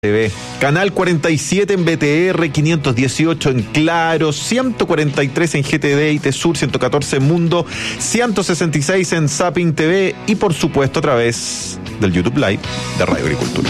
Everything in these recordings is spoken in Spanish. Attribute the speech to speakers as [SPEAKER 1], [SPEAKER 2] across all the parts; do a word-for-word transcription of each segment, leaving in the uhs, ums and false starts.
[SPEAKER 1] T V. Canal cuarenta y siete en B T R, quinientos dieciocho en Claro, ciento cuarenta y tres en G T D y T-Sur, ciento catorce en Mundo, ciento sesenta y seis en Zapping T V y por supuesto a través del YouTube Live de Radio Agricultura.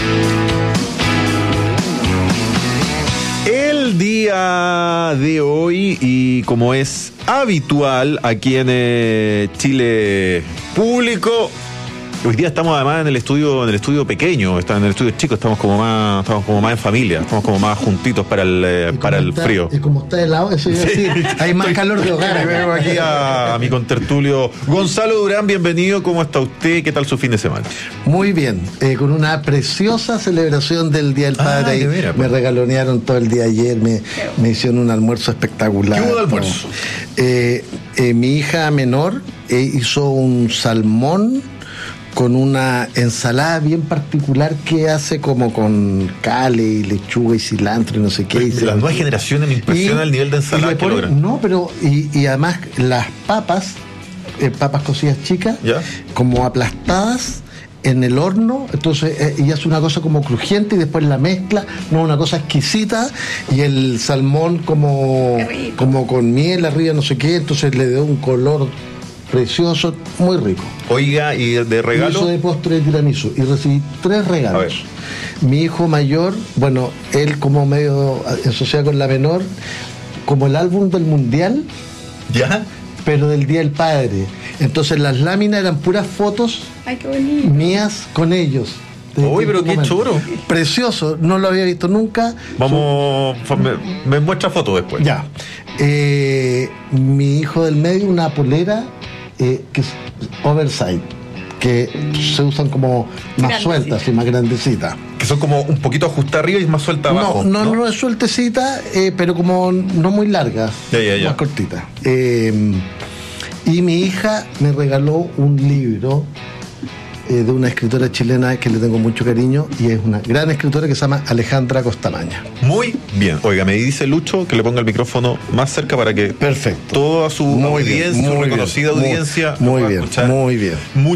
[SPEAKER 1] El día de hoy, y como es habitual aquí en eh, Chile Público, hoy día estamos además en el estudio, en el estudio pequeño, está en el estudio chico, estamos como más, estamos como más en familia, estamos como más juntitos para el eh, para el
[SPEAKER 2] está,
[SPEAKER 1] frío.
[SPEAKER 2] Y como está helado, eso iba a decir, sí, hay más calor de hogar.
[SPEAKER 1] Veo aquí a, a mi contertulio Gonzalo Durán, bienvenido, ¿cómo está usted? ¿Qué tal su fin de semana?
[SPEAKER 2] Muy bien, eh, con una preciosa celebración del Día del Padre. Ah, y mira, me regalonearon todo el día ayer, me, me hicieron un almuerzo espectacular.
[SPEAKER 1] ¿Qué hubo de almuerzo?
[SPEAKER 2] Eh, eh, mi hija menor eh, hizo un salmón con una ensalada bien particular que hace como con cale y lechuga y cilantro y no sé qué.
[SPEAKER 1] Pues
[SPEAKER 2] y
[SPEAKER 1] las nuevas generaciones me impresiona y, el nivel de ensalada que logran.
[SPEAKER 2] No, pero y, y además las papas, eh, papas cocidas chicas, ¿ya? Como aplastadas en el horno, entonces eh, y hace una cosa como crujiente y después la mezcla, no, una cosa exquisita, y el salmón como, como con miel arriba, no sé qué, entonces le dio un color precioso, muy rico.
[SPEAKER 1] Oiga, ¿y de regalo?
[SPEAKER 2] Hizo de postre de tiramisú y recibí tres regalos. Mi hijo mayor, bueno, él como medio asociado con la menor, como el álbum del mundial,
[SPEAKER 1] ¿ya?
[SPEAKER 2] Pero del Día del Padre. Entonces las láminas eran puras fotos.
[SPEAKER 3] Ay, qué bonito.
[SPEAKER 2] Mías con ellos.
[SPEAKER 1] Uy, pero qué choro.
[SPEAKER 2] Precioso, no lo había visto nunca.
[SPEAKER 1] Vamos, me, me muestra foto después.
[SPEAKER 2] Ya. Eh, mi hijo del medio, una polera eh, que es oversize, que se usan como más grandecita. Sueltas y más grandecitas.
[SPEAKER 1] Que son como un poquito ajustadas arriba y más suelta abajo.
[SPEAKER 2] No, no, no, no es sueltecita, eh, pero como no muy larga,
[SPEAKER 1] ya, ya, ya.
[SPEAKER 2] Más cortita. Eh, y mi hija me regaló un libro de una escritora chilena que le tengo mucho cariño y es una gran escritora que se llama Alejandra Costamaña.
[SPEAKER 1] Muy bien. Oiga, me dice Lucho que le ponga el micrófono más cerca para que
[SPEAKER 2] perfecto
[SPEAKER 1] toda su muy audiencia, bien, su reconocida
[SPEAKER 2] bien,
[SPEAKER 1] audiencia
[SPEAKER 2] muy, muy bien, muy bien,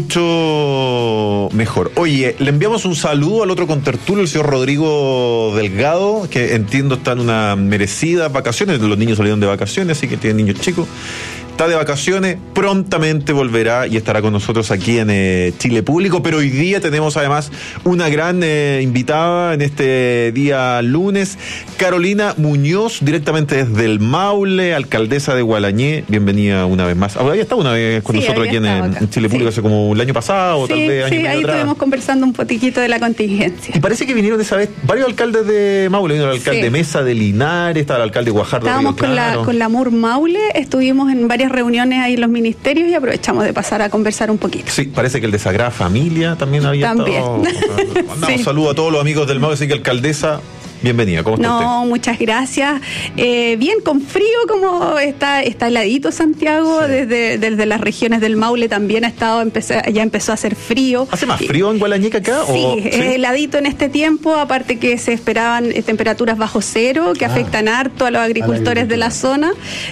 [SPEAKER 1] mucho mejor. Oye, le enviamos un saludo al otro contertulio, el señor Rodrigo Delgado, que entiendo está en una merecida vacaciones, los niños salieron de vacaciones, así que tienen niños chicos. Está de vacaciones, prontamente volverá y estará con nosotros aquí en eh, Chile Público, pero hoy día tenemos además una gran eh, invitada en este día lunes, Carolina Muñoz, directamente desde el Maule, alcaldesa de Gualañé, bienvenida una vez más. Había estado una vez con sí, nosotros aquí en, en Chile Público, sí. Hace como el año pasado,
[SPEAKER 3] sí,
[SPEAKER 1] tal vez año
[SPEAKER 3] sí,
[SPEAKER 1] y medio
[SPEAKER 3] ahí
[SPEAKER 1] atrás.
[SPEAKER 3] Estuvimos conversando un poquitito de la contingencia.
[SPEAKER 1] Y parece que vinieron esa vez varios alcaldes de Maule, vino el alcalde sí. Mesa de Linares, estaba el alcalde Guajardo.
[SPEAKER 3] Estábamos
[SPEAKER 1] Río
[SPEAKER 3] con,
[SPEAKER 1] Claro.
[SPEAKER 3] la, con la M U R Maule, estuvimos en varias reuniones ahí en los ministerios y aprovechamos de pasar a conversar un poquito.
[SPEAKER 1] Sí, parece que el de Sagrada Familia también había
[SPEAKER 3] también.
[SPEAKER 1] estado. Mandamos sí. Un saludo a todos los amigos del Maule, así que alcaldesa, bienvenida. ¿Cómo está
[SPEAKER 3] no,
[SPEAKER 1] usted?
[SPEAKER 3] No, muchas gracias. Eh, bien, con frío, como está, está heladito Santiago, sí. desde, desde las regiones del Maule también ha estado, empecé, ya empezó a hacer frío.
[SPEAKER 1] ¿Hace más frío en Gualañé que acá?
[SPEAKER 3] Sí,
[SPEAKER 1] o,
[SPEAKER 3] ¿sí?
[SPEAKER 1] ¿sí?
[SPEAKER 3] heladito en este tiempo, aparte que se esperaban eh, temperaturas bajo cero, que ah, afectan harto a los agricultores a de la zona,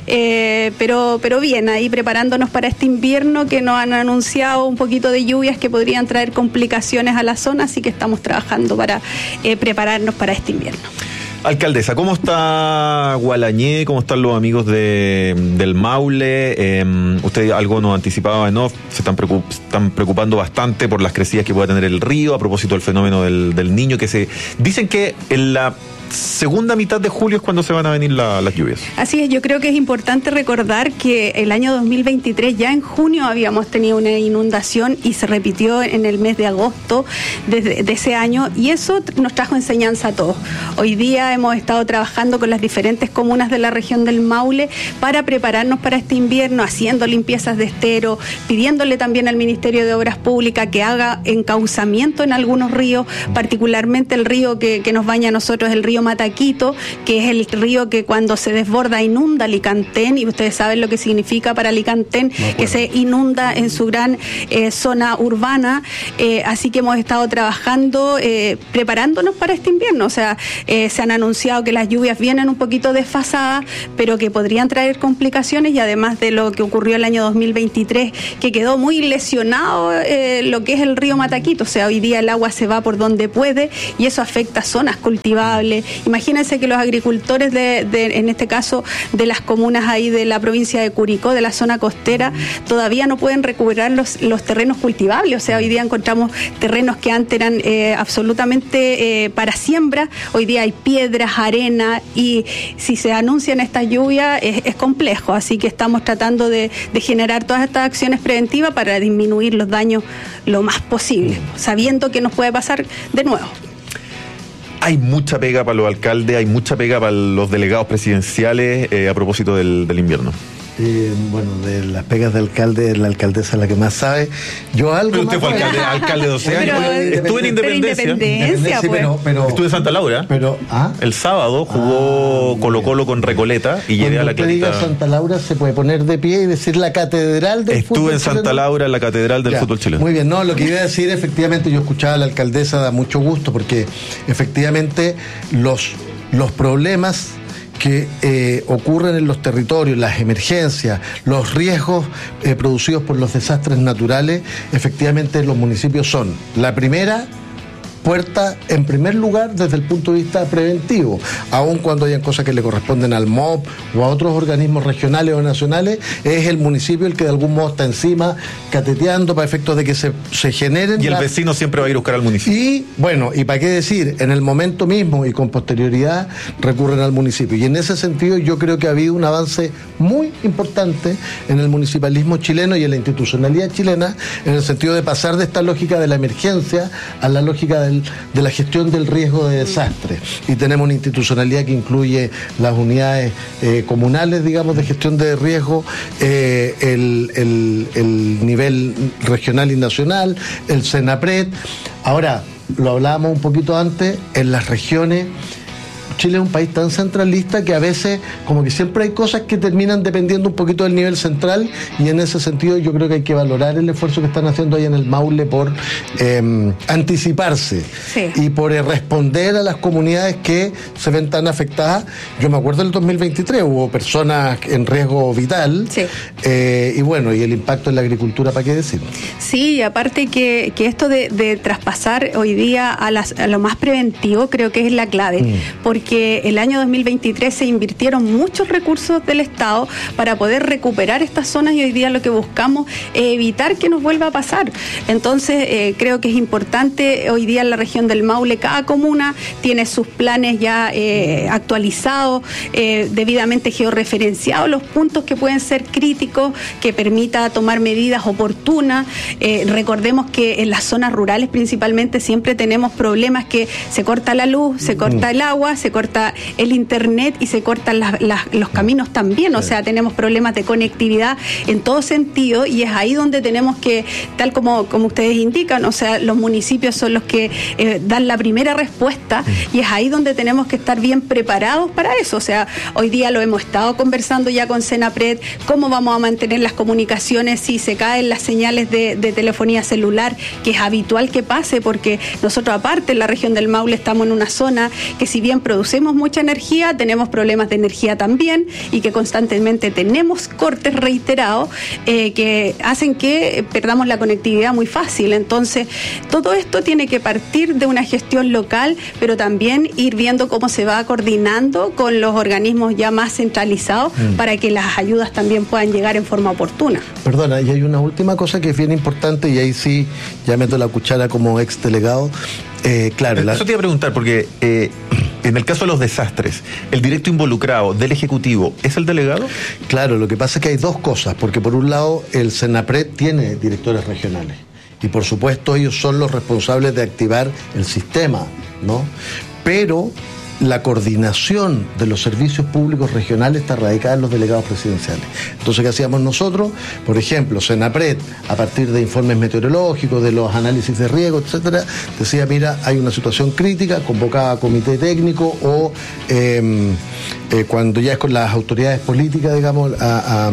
[SPEAKER 3] eh, pero, pero bien, ahí preparándonos para este invierno que nos han anunciado un poquito de lluvias que podrían traer complicaciones a la zona, así que estamos trabajando para eh, prepararnos para este invierno.
[SPEAKER 1] Alcaldesa, ¿cómo está Gualañé? ¿Cómo están los amigos de, del Maule? Eh, usted algo nos anticipaba en off, se están, preocup, están preocupando bastante por las crecidas que pueda tener el río a propósito del fenómeno del, del niño, que se dicen que en la segunda mitad de julio es cuando se van a venir la, las lluvias.
[SPEAKER 3] Así es, yo creo que es importante recordar que el año dos mil veintitrés, ya en junio habíamos tenido una inundación y se repitió en el mes de agosto de, de ese año, y eso nos trajo enseñanza a todos. Hoy día hemos estado trabajando con las diferentes comunas de la región del Maule para prepararnos para este invierno, haciendo limpiezas de estero, pidiéndole también al Ministerio de Obras Públicas que haga encauzamiento en algunos ríos, particularmente el río que, que nos baña a nosotros, el río Mataquí, Mataquito, que es el río que cuando se desborda inunda Licantén, y ustedes saben lo que significa para Licantén, no, que se inunda en su gran eh, zona urbana, eh, así que hemos estado trabajando, eh, preparándonos para este invierno, o sea, eh, se han anunciado que las lluvias vienen un poquito desfasadas, pero que podrían traer complicaciones, y además de lo que ocurrió el año dos mil veintitrés, que quedó muy lesionado eh, lo que es el río Mataquito, o sea, hoy día el agua se va por donde puede y eso afecta zonas cultivables. Imagínense que los agricultores de, de, en este caso, de las comunas ahí de la provincia de Curicó, de la zona costera, todavía no pueden recuperar los, los terrenos cultivables, o sea, hoy día encontramos terrenos que antes eran eh, absolutamente eh, para siembra, hoy día hay piedras, arena, y si se anuncian estas lluvias es, es complejo, así que estamos tratando de, de generar todas estas acciones preventivas para disminuir los daños lo más posible, sabiendo que nos puede pasar de nuevo.
[SPEAKER 1] Hay mucha pega para los alcaldes, hay mucha pega para los delegados presidenciales eh, a propósito del, del invierno.
[SPEAKER 2] Eh, bueno, de las pegas de alcalde, la alcaldesa es la que más sabe. Yo algo
[SPEAKER 1] pero usted
[SPEAKER 2] más
[SPEAKER 1] fue alcalde, alcalde doce años. Estuve en Independencia.
[SPEAKER 3] Independencia pues.
[SPEAKER 2] pero, pero,
[SPEAKER 1] Estuve en Santa Laura.
[SPEAKER 2] Pero, ¿ah?
[SPEAKER 1] El sábado jugó ah, Colo Colo con Recoleta y llegué a la Clarita.
[SPEAKER 2] Cuando usted diga Santa Laura se puede poner de pie y decir la catedral del
[SPEAKER 1] Estuve
[SPEAKER 2] fútbol
[SPEAKER 1] en Santa
[SPEAKER 2] chileno.
[SPEAKER 1] Laura, en la catedral del
[SPEAKER 2] ya,
[SPEAKER 1] fútbol chileno.
[SPEAKER 2] Muy bien, no, lo que iba a decir, efectivamente, yo escuchaba a la alcaldesa, da mucho gusto, porque efectivamente los, los problemas que eh, ocurren en los territorios, las emergencias, los riesgos eh, producidos por los desastres naturales, efectivamente los municipios son la primera puerta, en primer lugar, desde el punto de vista preventivo, aun cuando hayan cosas que le corresponden al M O P o a otros organismos regionales o nacionales, es el municipio el que de algún modo está encima, cateteando para efectos de que se, se generen...
[SPEAKER 1] Y el
[SPEAKER 2] la...
[SPEAKER 1] vecino siempre va a ir a buscar al municipio.
[SPEAKER 2] Y, bueno, y para qué decir, en el momento mismo y con posterioridad recurren al municipio. Y en ese sentido yo creo que ha habido un avance muy importante en el municipalismo chileno y en la institucionalidad chilena, en el sentido de pasar de esta lógica de la emergencia a la lógica del de la gestión del riesgo de desastre, y tenemos una institucionalidad que incluye las unidades eh, comunales, digamos, de gestión de riesgo, eh, el, el, el nivel regional y nacional, el SENAPRED. Ahora, lo hablábamos un poquito antes, en las regiones Chile es un país tan centralista que a veces como que siempre hay cosas que terminan dependiendo un poquito del nivel central, y en ese sentido yo creo que hay que valorar el esfuerzo que están haciendo ahí en el Maule por eh, anticiparse sí. y por eh, responder a las comunidades que se ven tan afectadas. Yo me acuerdo del dos mil veintitrés hubo personas en riesgo vital sí. eh, y bueno, y el impacto en la agricultura, ¿para qué decir?
[SPEAKER 3] Sí, y aparte que, que esto de, de traspasar hoy día a, las, a lo más preventivo creo que es la clave, mm. porque que el año dos mil veintitrés se invirtieron muchos recursos del Estado para poder recuperar estas zonas, y hoy día lo que buscamos es evitar que nos vuelva a pasar. Entonces eh, creo que es importante, hoy día en la región del Maule cada comuna tiene sus planes ya eh, actualizados, eh, debidamente georreferenciados, los puntos que pueden ser críticos, que permita tomar medidas oportunas. Eh, recordemos que en las zonas rurales principalmente siempre tenemos problemas que se corta la luz, se corta el agua, se corta el internet y se cortan las, las, los caminos también, o sea, tenemos problemas de conectividad en todo sentido, y es ahí donde tenemos que, tal como, como ustedes indican, o sea, los municipios son los que eh, dan la primera respuesta, y es ahí donde tenemos que estar bien preparados para eso. O sea, hoy día lo hemos estado conversando ya con SENAPRED, cómo vamos a mantener las comunicaciones si se caen las señales de, de telefonía celular, que es habitual que pase, porque nosotros aparte en la región del Maule estamos en una zona que si bien producimos mucha energía, tenemos problemas de energía también, y que constantemente tenemos cortes reiterados eh, que hacen que perdamos la conectividad muy fácil. Entonces, todo esto tiene que partir de una gestión local, pero también ir viendo cómo se va coordinando con los organismos ya más centralizados mm. para que las ayudas también puedan llegar en forma oportuna.
[SPEAKER 2] Perdona, y hay una última cosa que es bien importante, y ahí sí ya meto la cuchara como ex delegado. Eh, claro,
[SPEAKER 1] Eso
[SPEAKER 2] la...
[SPEAKER 1] te iba a preguntar, porque eh, en el caso de los desastres, ¿el directo involucrado del Ejecutivo es el delegado?
[SPEAKER 2] Claro, lo que pasa es que hay dos cosas, porque por un lado el SENAPRED tiene directores regionales, y por supuesto ellos son los responsables de activar el sistema, ¿no? pero la coordinación de los servicios públicos regionales está radicada en los delegados presidenciales. Entonces, ¿qué hacíamos nosotros? Por ejemplo, Senapred, a partir de informes meteorológicos, de los análisis de riesgo, etcétera, decía, mira, hay una situación crítica, convocaba a comité técnico o eh, eh, cuando ya es con las autoridades políticas, digamos, a... a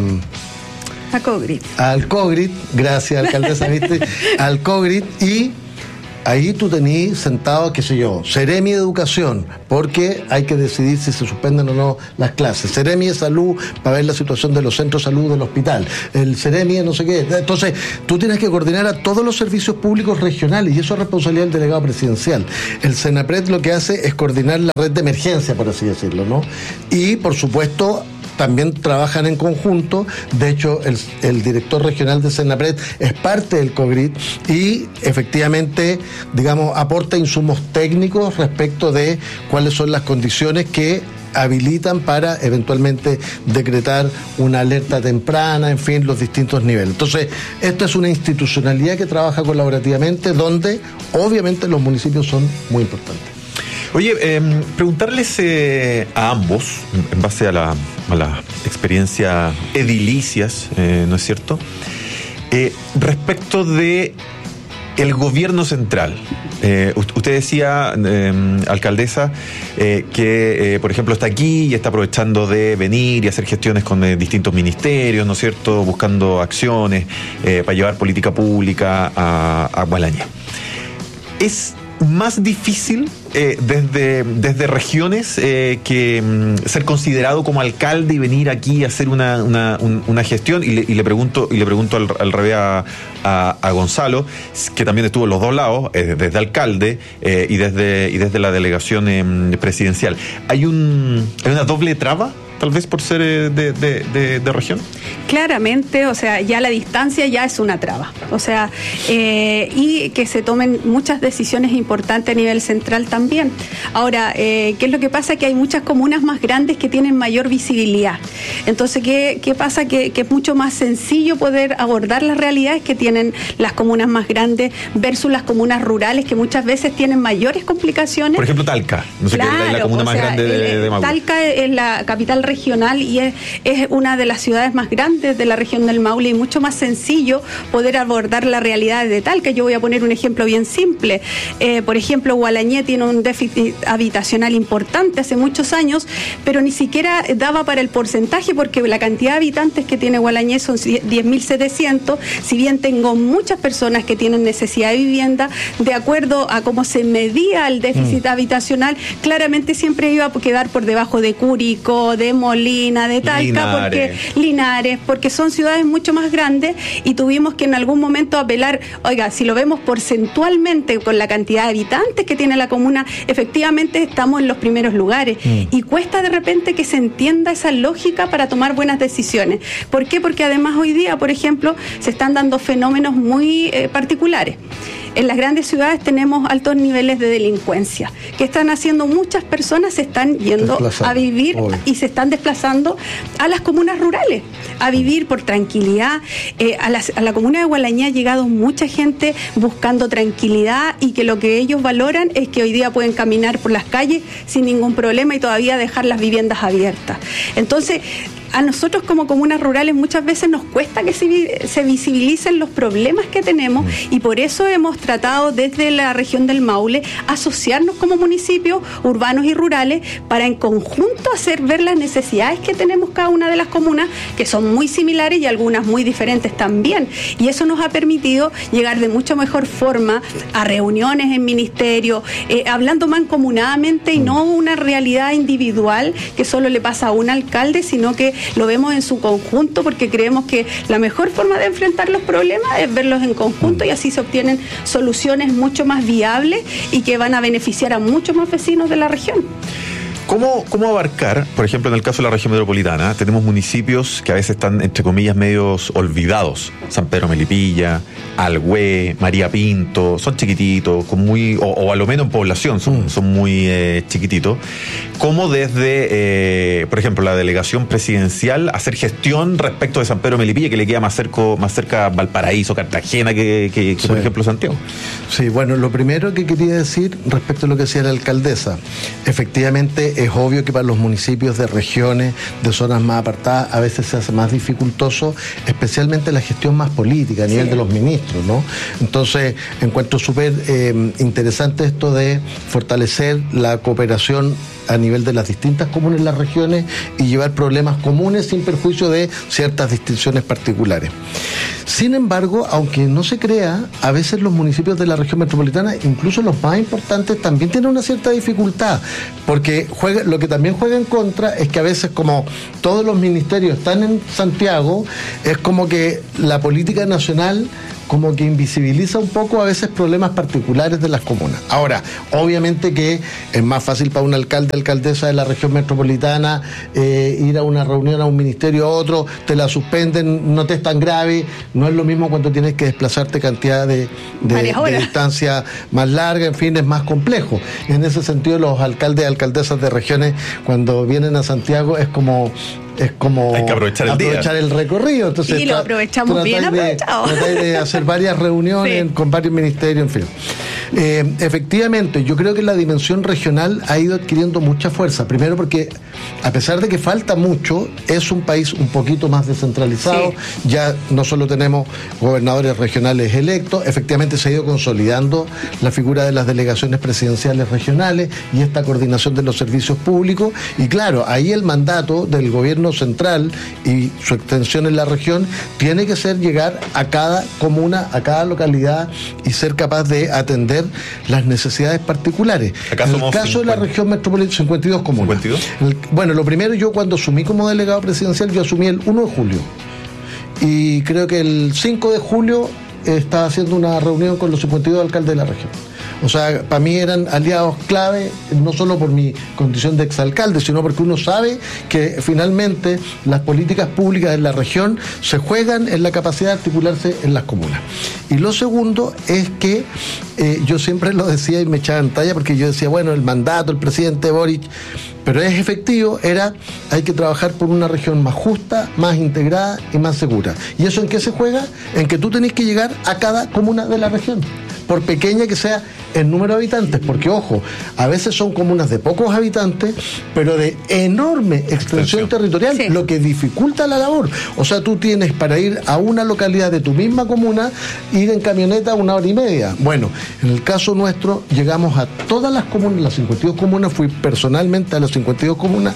[SPEAKER 3] A COGRIT.
[SPEAKER 2] Al COGRIT, gracias, alcaldesa, ¿viste? Al COGRIT, y ahí tú tenés sentado, qué sé yo, Seremi de Educación, porque hay que decidir si se suspenden o no las clases. Seremi de Salud, para ver la situación de los centros de salud del hospital. El Seremi de no sé qué. Entonces, tú tienes que coordinar a todos los servicios públicos regionales, y eso es responsabilidad del delegado presidencial. El Senapred lo que hace es coordinar la red de emergencia, por así decirlo, ¿no? Y, por supuesto, también trabajan en conjunto. De hecho, el, el director regional de Senapred es parte del COGRIT y efectivamente, digamos, aporta insumos técnicos respecto de cuáles son las condiciones que habilitan para eventualmente decretar una alerta temprana, en fin, los distintos niveles. Entonces, esto es una institucionalidad que trabaja colaborativamente, donde obviamente los municipios son muy importantes.
[SPEAKER 1] Oye, eh, preguntarles eh, a ambos, en base a la, a la experiencia edilicias, eh, ¿no es cierto?, eh, respecto de el gobierno central. Eh, usted decía, eh, alcaldesa, eh, que, eh, por ejemplo, está aquí y está aprovechando de venir y hacer gestiones con eh, distintos ministerios, ¿no es cierto?, buscando acciones eh, para llevar política pública a, a Gualañé. ¿Es más difícil eh, desde, desde regiones eh, que mm, ser considerado como alcalde y venir aquí a hacer una, una, un, una gestión? Y le, y le pregunto y le pregunto al, al revés a, a, a Gonzalo, que también estuvo en los dos lados, eh, desde alcalde eh, y desde y desde la delegación eh, presidencial. ¿Hay un hay una doble traba, tal vez por ser eh, de, de, de, de región?
[SPEAKER 3] Claramente, o sea, ya la distancia ya es una traba. O sea, eh, y que se tomen muchas decisiones importantes a nivel central también. Ahora, eh, ¿qué es lo que pasa? Que hay muchas comunas más grandes que tienen mayor visibilidad. Entonces, ¿qué, qué pasa? Que, que es mucho más sencillo poder abordar las realidades que tienen las comunas más grandes versus las comunas rurales, que muchas veces tienen mayores complicaciones.
[SPEAKER 1] Por ejemplo, Talca, no sé,
[SPEAKER 3] claro,
[SPEAKER 1] qué es la comuna más sea, grande de, de Maule.
[SPEAKER 3] Talca es la capital regional y es, es una de las ciudades más grandes de la región del Maule, y mucho más sencillo poder abordar la realidad de Talca. Yo voy a poner un ejemplo bien simple. Eh, por ejemplo, Gualañé tiene un déficit habitacional importante hace muchos años, pero ni siquiera daba para el porcentaje, porque la cantidad de habitantes que tiene Gualañé son diez mil setecientos. Si bien tengo muchas personas que tienen necesidad de vivienda, de acuerdo a cómo se medía el déficit mm. habitacional, claramente siempre iba a quedar por debajo de Curicó, de Molina, de Talca,
[SPEAKER 1] Linares.
[SPEAKER 3] porque Linares, porque son ciudades mucho más grandes, y tuvimos que en algún momento apelar, oiga, si lo vemos porcentualmente con la cantidad de habitantes que tiene la comuna, efectivamente estamos en los primeros lugares, mm. y cuesta de repente que se entienda esa lógica para tomar buenas decisiones. ¿Por qué? Porque además hoy día, por ejemplo, se están dando fenómenos muy eh, particulares. En las grandes ciudades tenemos altos niveles de delincuencia. ¿Qué están haciendo? Muchas personas se están yendo a vivir hoy. y se están desplazando a las comunas rurales, a vivir por tranquilidad. Eh, a, las, a la comuna de Gualañé ha llegado mucha gente buscando tranquilidad, y que lo que ellos valoran es que hoy día pueden caminar por las calles sin ningún problema y todavía dejar las viviendas abiertas. Entonces, a nosotros como comunas rurales muchas veces nos cuesta que se, se visibilicen los problemas que tenemos, y por eso hemos tratado desde la región del Maule asociarnos como municipios urbanos y rurales para en conjunto hacer ver las necesidades que tenemos cada una de las comunas, que son muy similares y algunas muy diferentes también, y eso nos ha permitido llegar de mucho mejor forma a reuniones en ministerio, eh, hablando mancomunadamente y no una realidad individual que solo le pasa a un alcalde, sino que lo vemos en su conjunto, porque creemos que la mejor forma de enfrentar los problemas es verlos en conjunto, y así se obtienen soluciones mucho más viables y que van a beneficiar a muchos más vecinos de la región.
[SPEAKER 1] ¿Cómo, ¿Cómo abarcar, por ejemplo, en el caso de la región metropolitana, tenemos municipios que a veces están, entre comillas, medios olvidados? San Pedro Melipilla, Alhué, María Pinto, son chiquititos, con muy, o, o a lo menos en población, son, mm. son muy eh, chiquititos. ¿Cómo desde, eh, por ejemplo, la delegación presidencial hacer gestión respecto de San Pedro Melipilla, que le queda más, cerco, más cerca Valparaíso, Cartagena, que, que, que sí. por ejemplo, Santiago?
[SPEAKER 2] Sí, bueno, lo primero que quería decir respecto a lo que decía la alcaldesa, efectivamente es obvio que para los municipios de regiones, de zonas más apartadas, a veces se hace más dificultoso, especialmente la gestión más política a nivel sí. de los ministros, ¿no? Entonces, encuentro súper eh, interesante esto de fortalecer la cooperación a nivel de las distintas comunas en las regiones y llevar problemas comunes sin perjuicio de ciertas distinciones particulares. Sin embargo, aunque no se crea, a veces los municipios de la región metropolitana, incluso los más importantes, también tienen una cierta dificultad, porque juega, lo que también juega en contra es que a veces, como todos los ministerios están en Santiago, es como que la política nacional como que invisibiliza un poco a veces problemas particulares de las comunas. Ahora, obviamente que es más fácil para un alcalde, alcaldesa de la región metropolitana eh, ir a una reunión, a un ministerio, a otro, te la suspenden, no te es tan grave, no es lo mismo cuando tienes que desplazarte cantidad de, de, de distancia más larga, en fin, es más complejo. En ese sentido, los alcaldes y alcaldesas de regiones, cuando vienen a Santiago, es como... es como
[SPEAKER 1] hay que aprovechar el,
[SPEAKER 2] aprovechar el recorrido. Entonces,
[SPEAKER 3] y lo aprovechamos bien aprovechado.
[SPEAKER 2] Tratáis de hacer varias reuniones sí. con varios ministerios, en fin. Eh, efectivamente, yo creo que la dimensión regional ha ido adquiriendo mucha fuerza. Primero porque, a pesar de que falta mucho, es un país un poquito más descentralizado. Sí. Ya no solo tenemos gobernadores regionales electos, efectivamente se ha ido consolidando la figura de las delegaciones presidenciales regionales y esta coordinación de los servicios públicos. Y claro, ahí el mandato del gobierno central y su extensión en la región tiene que ser llegar a cada comuna, a cada localidad y ser capaz de atender las necesidades particulares. En el caso cincuenta de la región metropolitana, cincuenta y dos comunas. ¿cincuenta y dos? El, bueno, lo primero, yo cuando asumí como delegado presidencial, yo asumí el uno de julio. Y creo que el cinco de julio eh, estaba haciendo una reunión con los cincuenta y dos alcaldes de la región. O sea, para mí eran aliados clave, no solo por mi condición de exalcalde, sino porque uno sabe que finalmente las políticas públicas en la región se juegan en la capacidad de articularse en las comunas. Y lo segundo es que eh, yo siempre lo decía y me echaba en talla, porque yo decía, bueno, el mandato, el presidente Boric, pero es efectivo, era, hay que trabajar por una región más justa, más integrada y más segura. ¿Y eso en qué se juega? En que tú tenés que llegar a cada comuna de la región, por pequeña que sea el número de habitantes, porque ojo, a veces son comunas de pocos habitantes, pero de enorme extensión, extensión. territorial, sí. lo que dificulta la labor. O sea, tú tienes para ir a una localidad de tu misma comuna, ir en camioneta una hora y media. Bueno, en el caso nuestro, llegamos a todas las comunas, las cincuenta y dos comunas, fui personalmente a las cincuenta y dos comunas,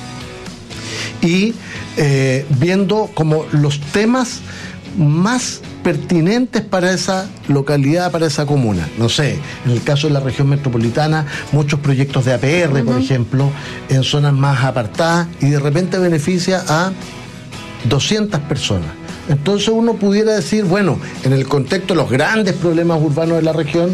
[SPEAKER 2] y eh, viendo como los temas más pertinentes para esa localidad, para esa comuna. No sé, en el caso de la región metropolitana, muchos proyectos de A P R, uh-huh. por ejemplo, en zonas más apartadas, y de repente beneficia a doscientas personas. Entonces uno pudiera decir, bueno, en el contexto de los grandes problemas urbanos de la región,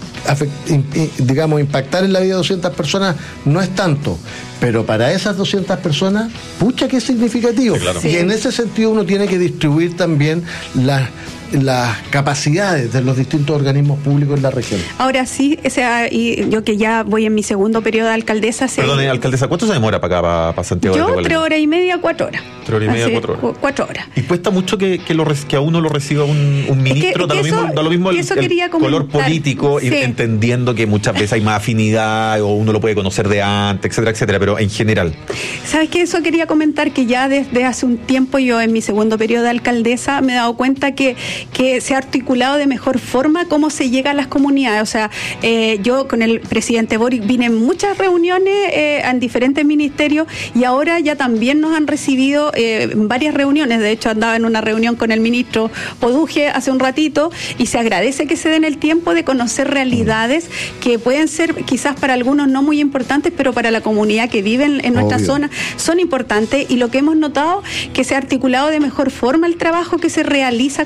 [SPEAKER 2] digamos, impactar en la vida de doscientas personas no es tanto, pero para esas doscientas personas, pucha que es significativo. Sí, claro. Y en ese sentido uno tiene que distribuir también las las capacidades de los distintos organismos públicos en la región.
[SPEAKER 3] Ahora sí, o sea, y yo que ya voy en mi segundo periodo de alcaldesa.
[SPEAKER 1] Perdón, se... alcaldesa, ¿cuánto se demora para acá, para, para Santiago?
[SPEAKER 3] Yo tres horas y media, cuatro horas.
[SPEAKER 1] Tres horas y media,
[SPEAKER 3] Así,
[SPEAKER 1] cuatro horas.
[SPEAKER 3] Cuatro horas.
[SPEAKER 1] ¿Y cuesta mucho que, que, lo, que a uno lo reciba un, un ministro?
[SPEAKER 3] Es que,
[SPEAKER 1] da,
[SPEAKER 3] que
[SPEAKER 1] lo
[SPEAKER 3] eso,
[SPEAKER 1] mismo, da lo mismo el, el color político, sí. entendiendo que muchas veces hay más afinidad o uno lo puede conocer de antes, etcétera, etcétera, pero en general.
[SPEAKER 3] ¿Sabes qué? Eso quería comentar, que ya desde hace un tiempo, yo en mi segundo periodo de alcaldesa, me he dado cuenta que, que se ha articulado de mejor forma cómo se llega a las comunidades. O sea, eh, yo con el presidente Boric vine en muchas reuniones eh, en diferentes ministerios, y ahora ya también nos han recibido eh, en varias reuniones. De hecho, andaba en una reunión con el ministro Poduje hace un ratito, y se agradece que se den el tiempo de conocer realidades que pueden ser quizás para algunos no muy importantes, pero para la comunidad que vive en, en nuestra Obvio. zona son importantes. Y lo que hemos notado, que se ha articulado de mejor forma el trabajo que se realiza con las autoridades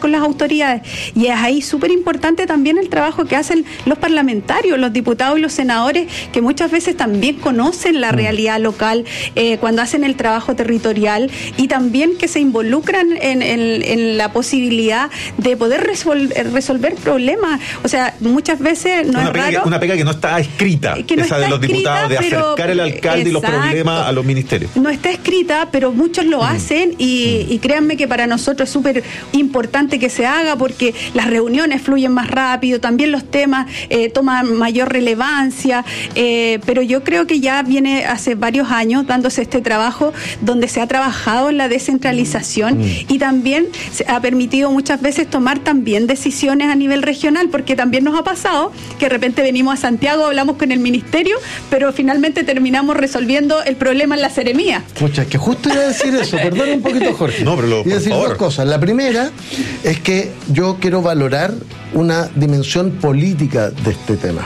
[SPEAKER 3] autoridades. Y es ahí súper importante también el trabajo que hacen los parlamentarios, los diputados y los senadores, que muchas veces también conocen la realidad local eh, cuando hacen el trabajo territorial, y también que se involucran en, en, en la posibilidad de poder resolver, resolver problemas. O sea, muchas veces no
[SPEAKER 1] una
[SPEAKER 3] es
[SPEAKER 1] pega
[SPEAKER 3] raro...
[SPEAKER 1] Que, una pega que no está escrita,
[SPEAKER 3] que no
[SPEAKER 1] esa
[SPEAKER 3] está
[SPEAKER 1] de los
[SPEAKER 3] escrita,
[SPEAKER 1] diputados, de
[SPEAKER 3] pero,
[SPEAKER 1] acercar el alcalde exacto, y los problemas a los ministerios.
[SPEAKER 3] No está escrita, pero muchos lo mm. hacen, y, mm. y créanme que para nosotros es súper importante que se haga, porque las reuniones fluyen más rápido, también los temas eh, toman mayor relevancia, eh, pero yo creo que ya viene hace varios años dándose este trabajo donde se ha trabajado en la descentralización mm. y también se ha permitido muchas veces tomar también decisiones a nivel regional, porque también nos ha pasado que de repente venimos a Santiago, hablamos con el ministerio, pero finalmente terminamos resolviendo el problema en la seremía.
[SPEAKER 2] Pucha, es que justo iba a decir eso, perdón un poquito, Jorge.
[SPEAKER 1] No, pero lo,
[SPEAKER 2] iba a decir
[SPEAKER 1] por favor.
[SPEAKER 2] dos cosas. La primera es que yo quiero valorar una dimensión política de este tema.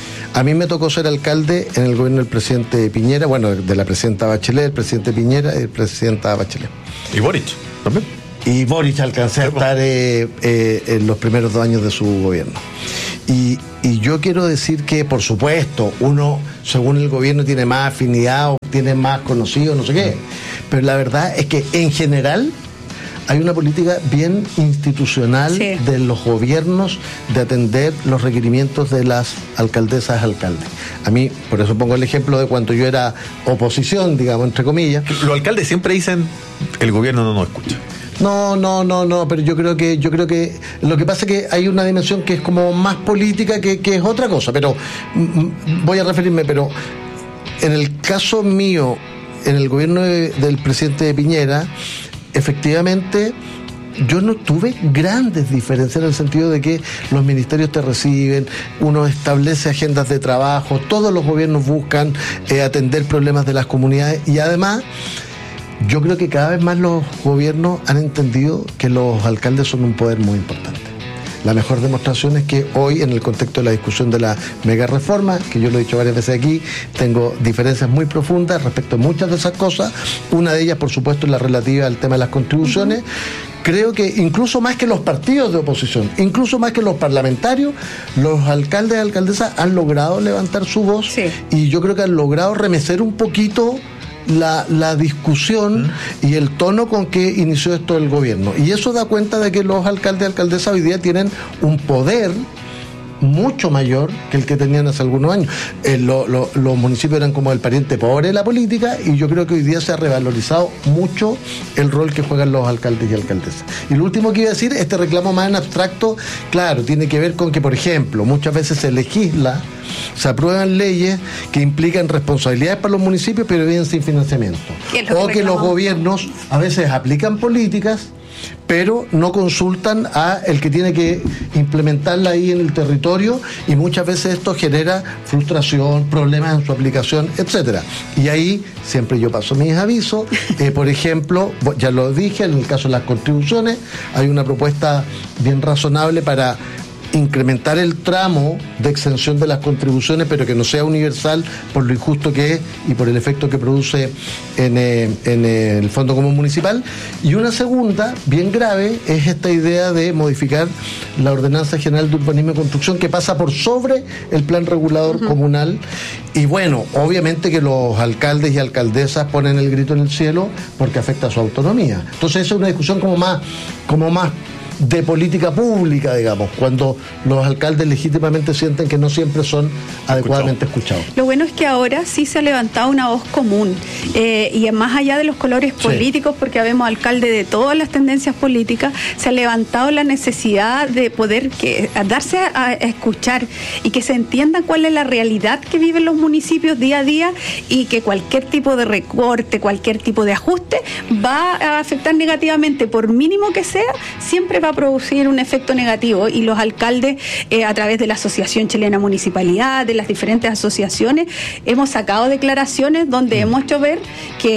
[SPEAKER 2] A mí me tocó ser alcalde en el gobierno del presidente Piñera, bueno, de la presidenta Bachelet, el presidente Piñera y el presidenta Bachelet.
[SPEAKER 1] ¿Y Boric también?
[SPEAKER 2] Y Boric alcancé a estar eh, eh, en los primeros dos años de su gobierno. Y, y yo quiero decir que, por supuesto, uno, según el gobierno, tiene más afinidad o tiene más conocido, no sé qué. Pero la verdad es que, en general, hay una política bien institucional sí. de los gobiernos de atender los requerimientos de las alcaldesas, alcaldes. A mí, por eso pongo el ejemplo de cuando yo era oposición, digamos, entre comillas.
[SPEAKER 1] Los alcaldes siempre dicen, el gobierno no nos escucha.
[SPEAKER 2] No, no, no, no, pero yo creo que yo creo que lo que pasa es que hay una dimensión que es como más política que, que es otra cosa, pero mm, voy a referirme, pero en el caso mío, en el gobierno de, del presidente Piñera, efectivamente yo no tuve grandes diferencias en el sentido de que los ministerios te reciben, uno establece agendas de trabajo, todos los gobiernos buscan eh, atender problemas de las comunidades, y además yo creo que cada vez más los gobiernos han entendido que los alcaldes son un poder muy importante. La mejor demostración es que hoy, en el contexto de la discusión de la mega reforma, que yo lo he dicho varias veces aquí, tengo diferencias muy profundas respecto a muchas de esas cosas. Una de ellas, por supuesto, es la relativa al tema de las contribuciones. Uh-huh. Creo que incluso más que los partidos de oposición, incluso más que los parlamentarios, los alcaldes y alcaldesas han logrado levantar su voz, sí. y yo creo que han logrado remecer un poquito La, la discusión ¿Mm? y el tono con que inició esto el gobierno. Y eso da cuenta de que los alcaldes y alcaldesas hoy día tienen un poder mucho mayor que el que tenían hace algunos años. Eh, lo, lo, los municipios eran como el pariente pobre de la política, y yo creo que hoy día se ha revalorizado mucho el rol que juegan los alcaldes y alcaldesas. Y lo último que iba a decir, este reclamo más en abstracto, claro, tiene que ver con que, por ejemplo, muchas veces se legisla, se aprueban leyes que implican responsabilidades para los municipios, pero vienen sin financiamiento. O que los gobiernos a veces aplican políticas, pero no consultan a el que tiene que implementarla ahí en el territorio, y muchas veces esto genera frustración, problemas en su aplicación, etcétera. Y ahí siempre yo paso mis avisos. Eh, por ejemplo, ya lo dije, en el caso de las contribuciones, hay una propuesta bien razonable para incrementar el tramo de exención de las contribuciones, pero que no sea universal por lo injusto que es y por el efecto que produce en, eh, en el Fondo Común Municipal. Y una segunda, bien grave, es esta idea de modificar la Ordenanza General de Urbanismo y Construcción, que pasa por sobre el plan regulador uh-huh. comunal. Y bueno, obviamente que los alcaldes y alcaldesas ponen el grito en el cielo porque afecta a su autonomía. Entonces esa es una discusión como más, como más de política pública, digamos, cuando los alcaldes legítimamente sienten que no siempre son adecuadamente escuchados.
[SPEAKER 3] Lo bueno es que ahora sí se ha levantado una voz común, eh, y más allá de los colores políticos, sí. porque habemos alcaldes de todas las tendencias políticas, se ha levantado la necesidad de poder que, a darse a, a escuchar y que se entienda cuál es la realidad que viven los municipios día a día, y que cualquier tipo de recorte, cualquier tipo de ajuste va a afectar negativamente, por mínimo que sea, siempre va a producir un efecto negativo, y los alcaldes eh, a través de la Asociación Chilena Municipalidad, de las diferentes asociaciones, hemos sacado declaraciones donde mm. hemos hecho ver que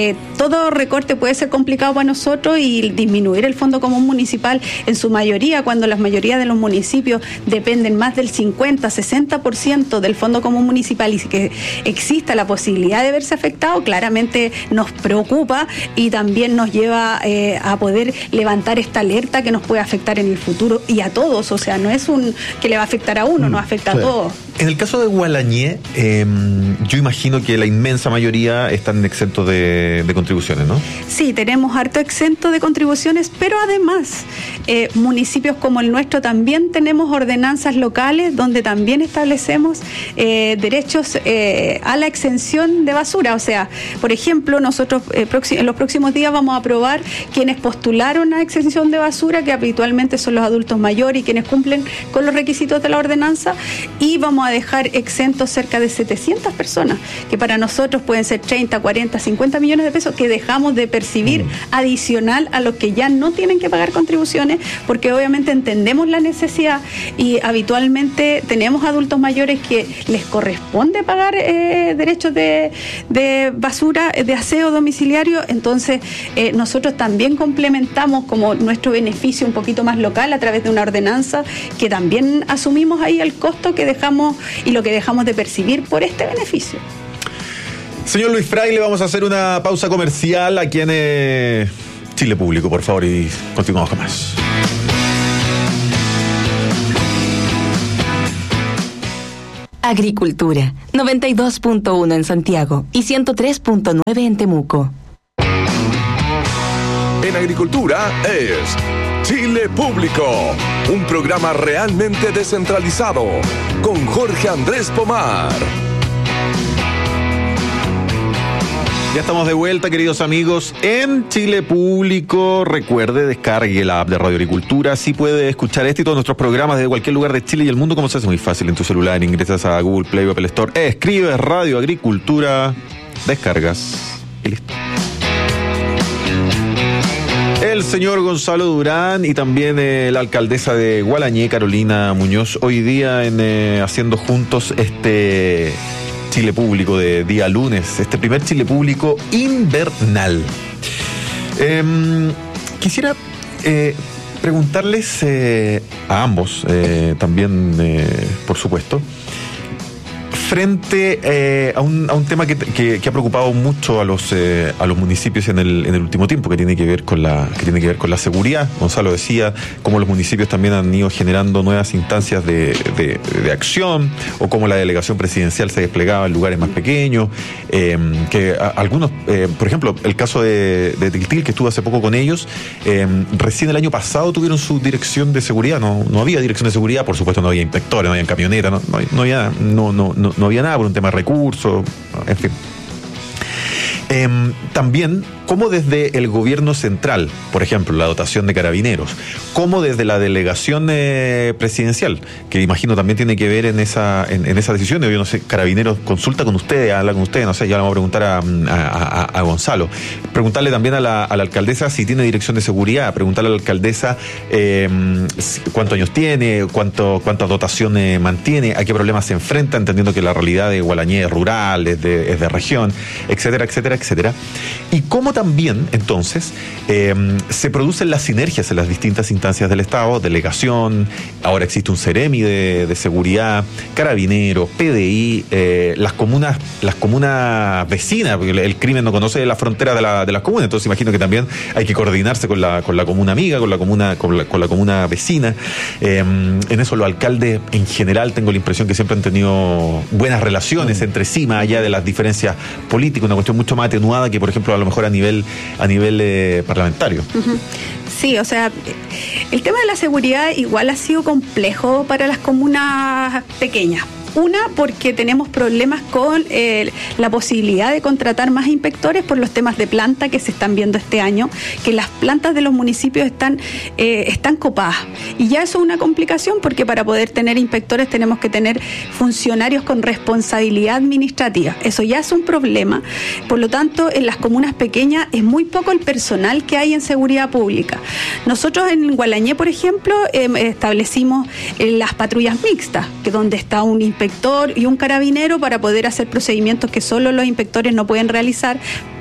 [SPEAKER 3] todo recorte puede ser complicado para nosotros y disminuir el Fondo Común Municipal en su mayoría, cuando la mayoría de los municipios dependen más del cincuenta, sesenta por ciento del Fondo Común Municipal y que exista la posibilidad de verse afectado, claramente nos preocupa y también nos lleva eh, a poder levantar esta alerta que nos puede afectar en el futuro y a todos, o sea, no es un que le va a afectar a uno, mm, nos afecta sí. a todos.
[SPEAKER 1] En el caso de Gualañé, eh, yo imagino que la inmensa mayoría están exentos de, de contribuciones, ¿no?
[SPEAKER 3] Sí, tenemos harto exento de contribuciones, pero además eh, municipios como el nuestro también tenemos ordenanzas locales donde también establecemos eh, derechos eh, a la exención de basura. O sea, por ejemplo, nosotros eh, en los próximos días vamos a aprobar quienes postularon a exención de basura, que habitualmente son los adultos mayores y quienes cumplen con los requisitos de la ordenanza, y vamos a dejar exentos cerca de setecientas personas, que para nosotros pueden ser treinta, cuarenta, cincuenta millones de pesos que dejamos de percibir mm. adicional a los que ya no tienen que pagar contribuciones, porque obviamente entendemos la necesidad y habitualmente tenemos adultos mayores que les corresponde pagar eh, derechos de, de basura, de aseo domiciliario, entonces eh, nosotros también complementamos como nuestro beneficio un poquito más local a través de una ordenanza que también asumimos ahí el costo que dejamos y lo que dejamos de percibir por este beneficio.
[SPEAKER 1] Señor Luis Fraile, vamos a hacer una pausa comercial aquí en eh, Chile Público, por favor, y continuamos con más.
[SPEAKER 4] Agricultura, noventa y dos punto uno en Santiago y ciento tres punto nueve en Temuco.
[SPEAKER 5] En Agricultura es Chile Público, un programa realmente descentralizado, con Jorge Andrés Pomar.
[SPEAKER 1] Ya estamos de vuelta, queridos amigos, en Chile Público. Recuerde, descargue la app de Radio Agricultura. Así puede escuchar este y todos nuestros programas desde cualquier lugar de Chile y el mundo, como se hace muy fácil en tu celular. Ingresas a Google Play o Apple Store, escribes Radio Agricultura, descargas y listo. El señor Gonzalo Durán y también eh, la alcaldesa de Gualañé, Carolina Muñoz, hoy día en eh, haciendo juntos este Chile Público de día lunes, este primer Chile Público invernal. Eh, quisiera eh, preguntarles eh, a ambos, eh, también eh, por supuesto, frente eh, a, un, a un tema que, que, que ha preocupado mucho a los eh, a los municipios en el, en el último tiempo, que tiene que ver con la que tiene que ver con la seguridad. Gonzalo decía cómo los municipios también han ido generando nuevas instancias de, de, de acción, o cómo la delegación presidencial se desplegaba en lugares más pequeños, eh, que a, algunos, eh, por ejemplo, el caso de, de Tiltil, que estuve hace poco con ellos, eh, recién el año pasado tuvieron su dirección de seguridad. No, no había dirección de seguridad, por supuesto no había inspectores, no había camionetas, no, no, no había no, no, no, no había nada por un tema de recursos, en fin. Eh, también, como desde el gobierno central, por ejemplo, la dotación de carabineros, como desde la delegación eh, presidencial, que imagino también tiene que ver en esa en, en esa decisión. Yo no sé, Carabineros consulta con usted, habla con usted, no sé, ya le vamos a preguntar a, a, a, a Gonzalo. Preguntarle también a la, a la alcaldesa si tiene dirección de seguridad, preguntarle a la alcaldesa eh, cuántos años tiene, cuánto cuánta dotación eh, mantiene, a qué problemas se enfrenta, entendiendo que la realidad de Gualañé es rural, es de, es de región, etcétera, etcétera, etcétera. Y cómo también, entonces, eh, se producen las sinergias en las distintas instancias del Estado, delegación, ahora existe un Ceremi de, de seguridad, Carabineros, P D I, eh, las comunas, las comunas vecinas, porque el crimen no conoce la frontera de, la, de las comunas, entonces imagino que también hay que coordinarse con la, con la comuna amiga, con la comuna, con la, con la comuna vecina. Eh, en eso los alcaldes en general tengo la impresión que siempre han tenido buenas relaciones mm. entre sí, más allá de las diferencias políticas, una cuestión mucho más atenuada que, por ejemplo, a lo mejor a nivel a nivel eh, parlamentario.
[SPEAKER 3] Uh-huh. Sí, o sea, el tema de la seguridad igual ha sido complejo para las comunas pequeñas. Una, porque tenemos problemas con eh, la posibilidad de contratar más inspectores por los temas de planta que se están viendo este año, que las plantas de los municipios están, eh, están copadas. Y ya eso es una complicación, porque para poder tener inspectores tenemos que tener funcionarios con responsabilidad administrativa. Eso ya es un problema. Por lo tanto, en las comunas pequeñas es muy poco el personal que hay en seguridad pública. Nosotros en Gualañé, por ejemplo, eh, establecimos eh, las patrullas mixtas, que donde está un inspector y un carabinero para poder hacer procedimientos que solo los inspectores no pueden realizar,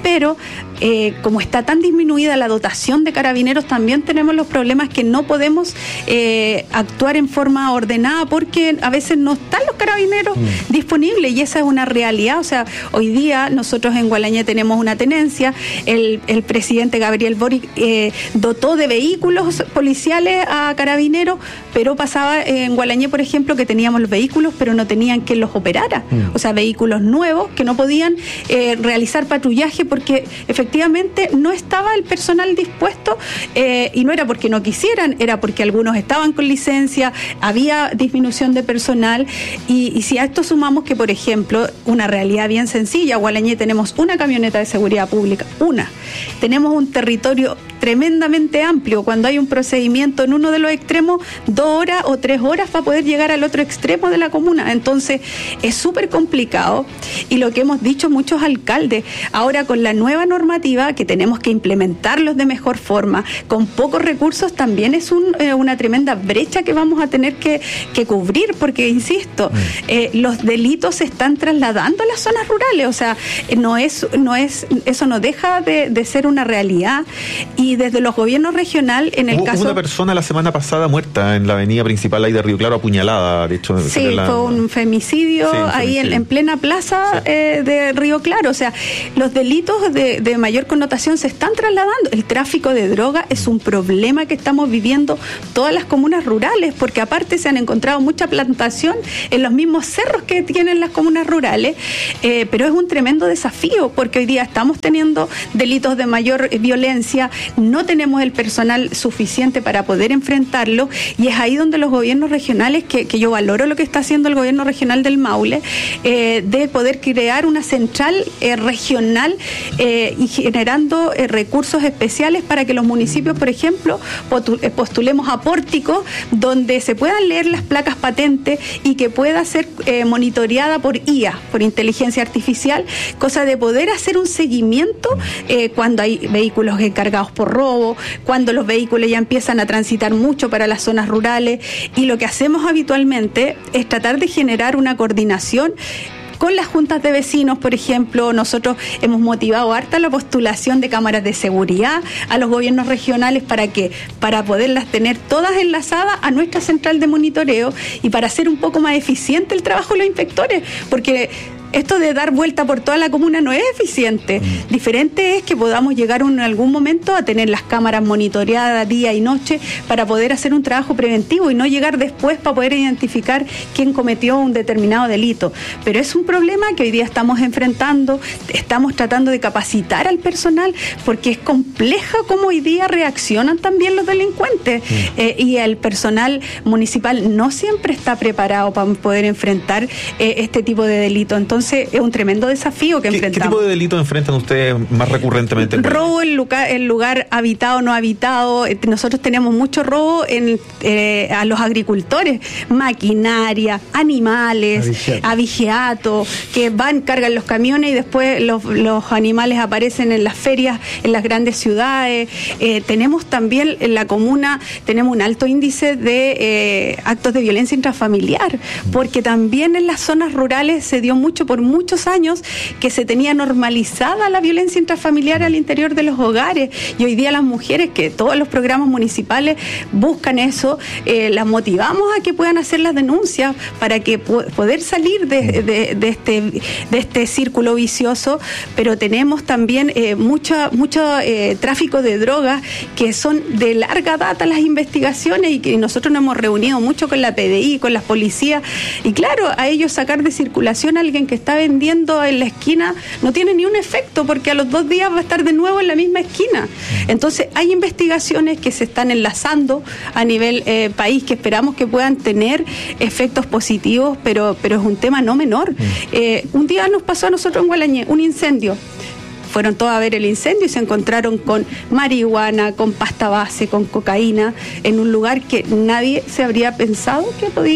[SPEAKER 3] pero eh, como está tan disminuida la dotación de carabineros, también tenemos los problemas que no podemos eh, actuar en forma ordenada porque a veces no están los carabineros mm. disponibles, y esa es una realidad. O sea, hoy día nosotros en Gualañé tenemos una tenencia, el, el presidente Gabriel Boric eh, dotó de vehículos policiales a carabineros, pero pasaba en Gualañé, por ejemplo, que teníamos los vehículos, pero no tenían quien los operara. Mm. O sea, vehículos nuevos que no podían eh, realizar patrullaje porque efectivamente no estaba el personal dispuesto, eh, y no era porque no quisieran, era porque algunos estaban con licencia, había disminución de personal, y, y si a esto sumamos que, por ejemplo, una realidad bien sencilla, Gualañé tenemos una camioneta de seguridad pública, una, tenemos un territorio tremendamente amplio. Cuando hay un procedimiento en uno de los extremos, dos horas o tres horas para poder llegar al otro extremo de la comuna. Entonces, es súper complicado, y lo que hemos dicho muchos alcaldes, ahora con la nueva normativa, que tenemos que implementarlos de mejor forma, con pocos recursos, también es un, eh, una tremenda brecha que vamos a tener que, que cubrir, porque, insisto, eh, los delitos se están trasladando a las zonas rurales. O sea, no es, no es, eso no deja de, de ser una realidad, y desde los gobiernos regionales, en el
[SPEAKER 1] Hubo
[SPEAKER 3] caso...
[SPEAKER 1] una persona la semana pasada muerta en la avenida principal ahí de Río Claro, apuñalada, de hecho.
[SPEAKER 3] Sí,
[SPEAKER 1] la...
[SPEAKER 3] fue un femicidio, sí, un ahí femicidio. En, en plena plaza sí. eh, de Río Claro. O sea, los delitos de, de mayor connotación se están trasladando. El tráfico de droga es un problema que estamos viviendo todas las comunas rurales, porque aparte se han encontrado mucha plantación en los mismos cerros que tienen las comunas rurales, eh, pero es un tremendo desafío, porque hoy día estamos teniendo delitos de mayor eh, violencia, no tenemos el personal suficiente para poder enfrentarlo, y es ahí donde los gobiernos regionales, que, que yo valoro lo que está haciendo el gobierno regional del Maule, eh, de poder crear una central eh, regional eh, y generando eh, recursos especiales para que los municipios, por ejemplo, postulemos a pórticos donde se puedan leer las placas patentes y que pueda ser eh, monitoreada por I A, por inteligencia artificial, cosa de poder hacer un seguimiento eh, cuando hay vehículos encargados por robo, cuando los vehículos ya empiezan a transitar mucho para las zonas rurales, y lo que hacemos habitualmente es tratar de generar una coordinación con las juntas de vecinos. Por ejemplo, nosotros hemos motivado harta la postulación de cámaras de seguridad a los gobiernos regionales, para que para poderlas tener todas enlazadas a nuestra central de monitoreo y para hacer un poco más eficiente el trabajo de los inspectores, porque esto de dar vuelta por toda la comuna no es eficiente. Mm. Diferente es que podamos llegar en algún momento a tener las cámaras monitoreadas día y noche para poder hacer un trabajo preventivo y no llegar después para poder identificar quién cometió un determinado delito. Pero es un problema que hoy día estamos enfrentando, estamos tratando de capacitar al personal, porque es compleja cómo hoy día reaccionan también los delincuentes. Mm. Eh, y el personal municipal no siempre está preparado para poder enfrentar eh, este tipo de delitos. Entonces, es un tremendo desafío que
[SPEAKER 1] ¿Qué,
[SPEAKER 3] enfrentamos.
[SPEAKER 1] ¿Qué tipo de delitos enfrentan ustedes más recurrentemente?
[SPEAKER 3] Robo en lugar, en lugar habitado, no habitado. Nosotros tenemos mucho robo en, eh, a los agricultores, maquinaria, animales, avigiato. avigiato, que van, cargan los camiones y después los, los animales aparecen en las ferias, en las grandes ciudades. Eh, tenemos también en la comuna, tenemos un alto índice de eh, actos de violencia intrafamiliar, porque también en las zonas rurales se dio mucho por muchos años que se tenía normalizada la violencia intrafamiliar al interior de los hogares, y hoy día las mujeres, que todos los programas municipales buscan eso, eh, las motivamos a que puedan hacer las denuncias para que po- poder salir de, de, de, este, de este círculo vicioso. Pero tenemos también eh, mucho, mucho eh, tráfico de drogas, que son de larga data las investigaciones, y que nosotros nos hemos reunido mucho con la P D I, con las policías, y claro, a ellos sacar de circulación a alguien que está vendiendo en la esquina no tiene ni un efecto, porque a los dos días va a estar de nuevo en la misma esquina. Entonces hay investigaciones que se están enlazando a nivel eh, país, que esperamos que puedan tener efectos positivos, pero, pero es un tema no menor. Eh, un día nos pasó a nosotros en Gualañé un incendio. Fueron todos a ver el incendio y se encontraron con marihuana, con pasta base, con cocaína, en un lugar que nadie se habría pensado que podía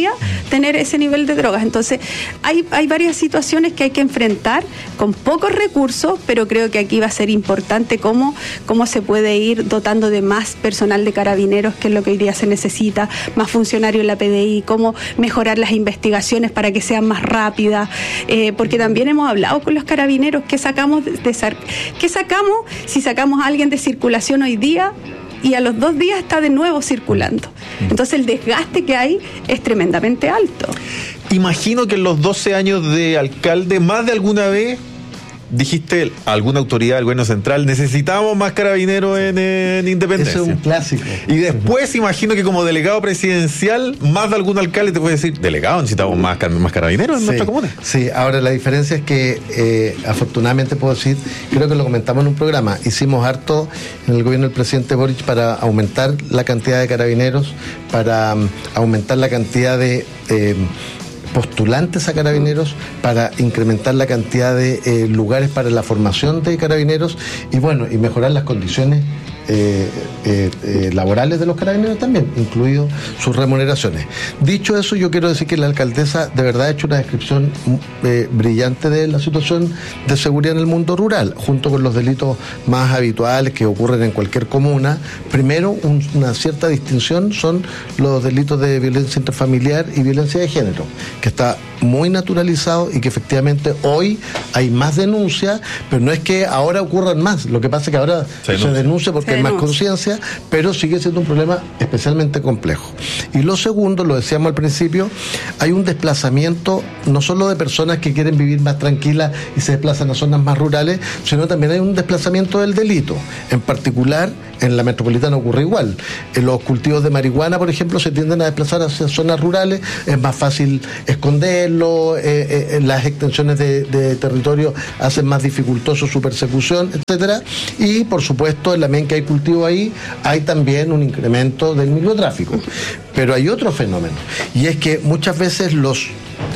[SPEAKER 3] tener ese nivel de drogas. Entonces, hay, hay varias situaciones que hay que enfrentar con pocos recursos, pero creo que aquí va a ser importante cómo, cómo se puede ir dotando de más personal de carabineros, que es lo que hoy día se necesita, más funcionarios en la P D I, cómo mejorar las investigaciones para que sean más rápidas, eh, porque también hemos hablado con los carabineros, ¿qué sacamos, de, de, ¿qué sacamos si sacamos a alguien de circulación hoy día y a los dos días está de nuevo circulando? Entonces el desgaste que hay es tremendamente alto.
[SPEAKER 1] Imagino que en los doce años de alcalde, más de alguna vez dijiste a alguna autoridad del gobierno central, necesitamos más carabineros en, en Independencia.
[SPEAKER 2] Eso es un clásico.
[SPEAKER 1] Y después imagino que como delegado presidencial, más de algún alcalde te puede decir, delegado, necesitamos más, más carabineros en
[SPEAKER 2] sí,
[SPEAKER 1] nuestra comuna.
[SPEAKER 2] Sí, ahora la diferencia es que eh, afortunadamente puedo decir, creo que lo comentamos en un programa, hicimos harto en el gobierno del presidente Boric para aumentar la cantidad de carabineros, para um, aumentar la cantidad de eh, postulantes a carabineros, para incrementar la cantidad de eh, lugares para la formación de carabineros y bueno, y mejorar las condiciones Eh, eh, eh, laborales de los carabineros también, incluido sus remuneraciones. Dicho eso, yo quiero decir que la alcaldesa de verdad ha hecho una descripción eh, brillante de la situación de seguridad en el mundo rural, junto con los delitos más habituales que ocurren en cualquier comuna. Primero, un, una cierta distinción son los delitos de violencia intrafamiliar y violencia de género, que está muy naturalizado y que efectivamente hoy hay más denuncias, pero no es que ahora ocurran más, lo que pasa es que ahora se, se denuncia porque hay más conciencia, pero sigue siendo un problema especialmente complejo. Y lo segundo, lo decíamos al principio, hay un desplazamiento no solo de personas que quieren vivir más tranquilas y se desplazan a zonas más rurales, sino también hay un desplazamiento del delito. En particular, en la metropolitana ocurre igual. En los cultivos de marihuana, por ejemplo, se tienden a desplazar hacia zonas rurales, es más fácil esconderlo, eh, eh, las extensiones de, de territorio hacen más dificultoso su persecución, etcétera. Y por supuesto, en la medida en que hay cultivo ahí, hay también un incremento del microtráfico. Pero hay otro fenómeno, y es que muchas veces los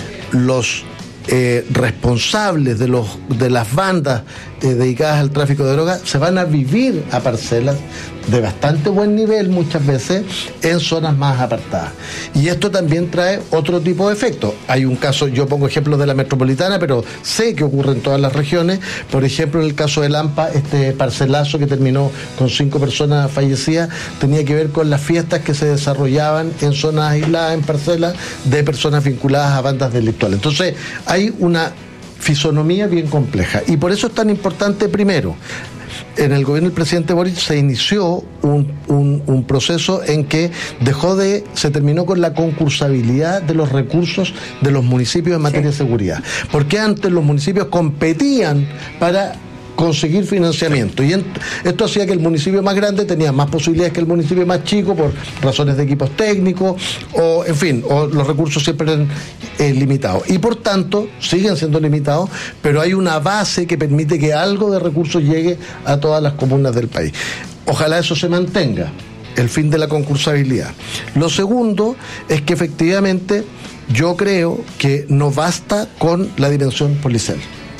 [SPEAKER 2] los Eh, responsables de los de las bandas eh, dedicadas al tráfico de drogas se van a vivir a parcelas de bastante buen nivel muchas veces en zonas más apartadas, y esto también trae otro tipo de efectos. Hay un caso, yo pongo ejemplos de la metropolitana, pero sé que ocurre en todas las regiones. Por ejemplo, en el caso de Lampa, este parcelazo que terminó con cinco personas fallecidas tenía que ver con las fiestas que se desarrollaban en zonas aisladas, en parcelas de personas vinculadas a bandas delictuales. Entonces hay una fisonomía bien compleja, y por eso es tan importante. Primero, en el gobierno del presidente Boric se inició un, un, un proceso en que dejó de, se terminó con la concursabilidad de los recursos de los municipios en materia sí. de seguridad, porque antes los municipios competían para conseguir financiamiento, y en, esto hacía que el municipio más grande tenía más posibilidades que el municipio más chico por razones de equipos técnicos, o en fin, o los recursos siempre eran eh, limitados, y por tanto siguen siendo limitados, pero hay una base que permite que algo de recursos llegue a todas las comunas del país. Ojalá eso se mantenga, el fin de la concursabilidad. Lo segundo es que efectivamente yo creo que no basta con la dimensión policial.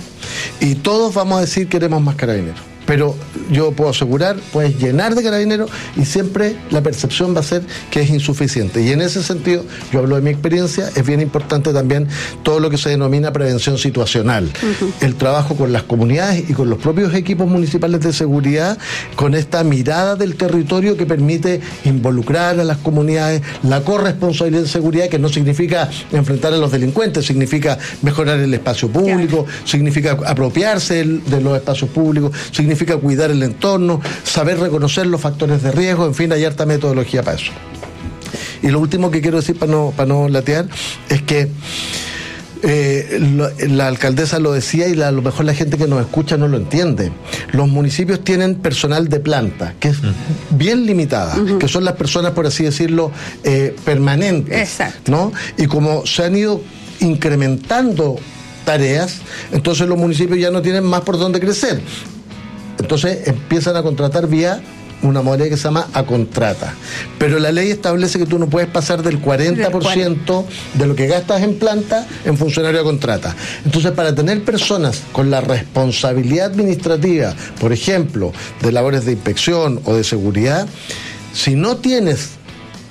[SPEAKER 2] Y todos vamos a decir queremos más carabineros, pero yo puedo asegurar, puedes llenar de carabineros y siempre la percepción va a ser que es insuficiente. Y en ese sentido, yo hablo de mi experiencia, es bien importante también todo lo que se denomina prevención situacional. Uh-huh. El trabajo con las comunidades y con los propios equipos municipales de seguridad, con esta mirada del territorio que permite involucrar a las comunidades, la corresponsabilidad de seguridad, que no significa enfrentar a los delincuentes, significa mejorar el espacio público, yeah. significa apropiarse de los espacios públicos, significa cuidar el entorno, saber reconocer los factores de riesgo, en fin, hay harta metodología para eso. Y lo último que quiero decir para no, para no latear es que eh, lo, la alcaldesa lo decía, y la, a lo mejor la gente que nos escucha no lo entiende. Los municipios tienen personal de planta, que es uh-huh. bien limitada, uh-huh. que son las personas, por así decirlo, eh, permanentes. Exacto. ¿No? Y como se han ido incrementando tareas, entonces los municipios ya no tienen más por dónde crecer. Entonces empiezan a contratar vía una modalidad que se llama a contrata. Pero la ley establece que tú no puedes pasar del cuarenta por ciento de lo que gastas en planta en funcionario a contrata. Entonces, para tener personas con la responsabilidad administrativa, por ejemplo, de labores de inspección o de seguridad, si no tienes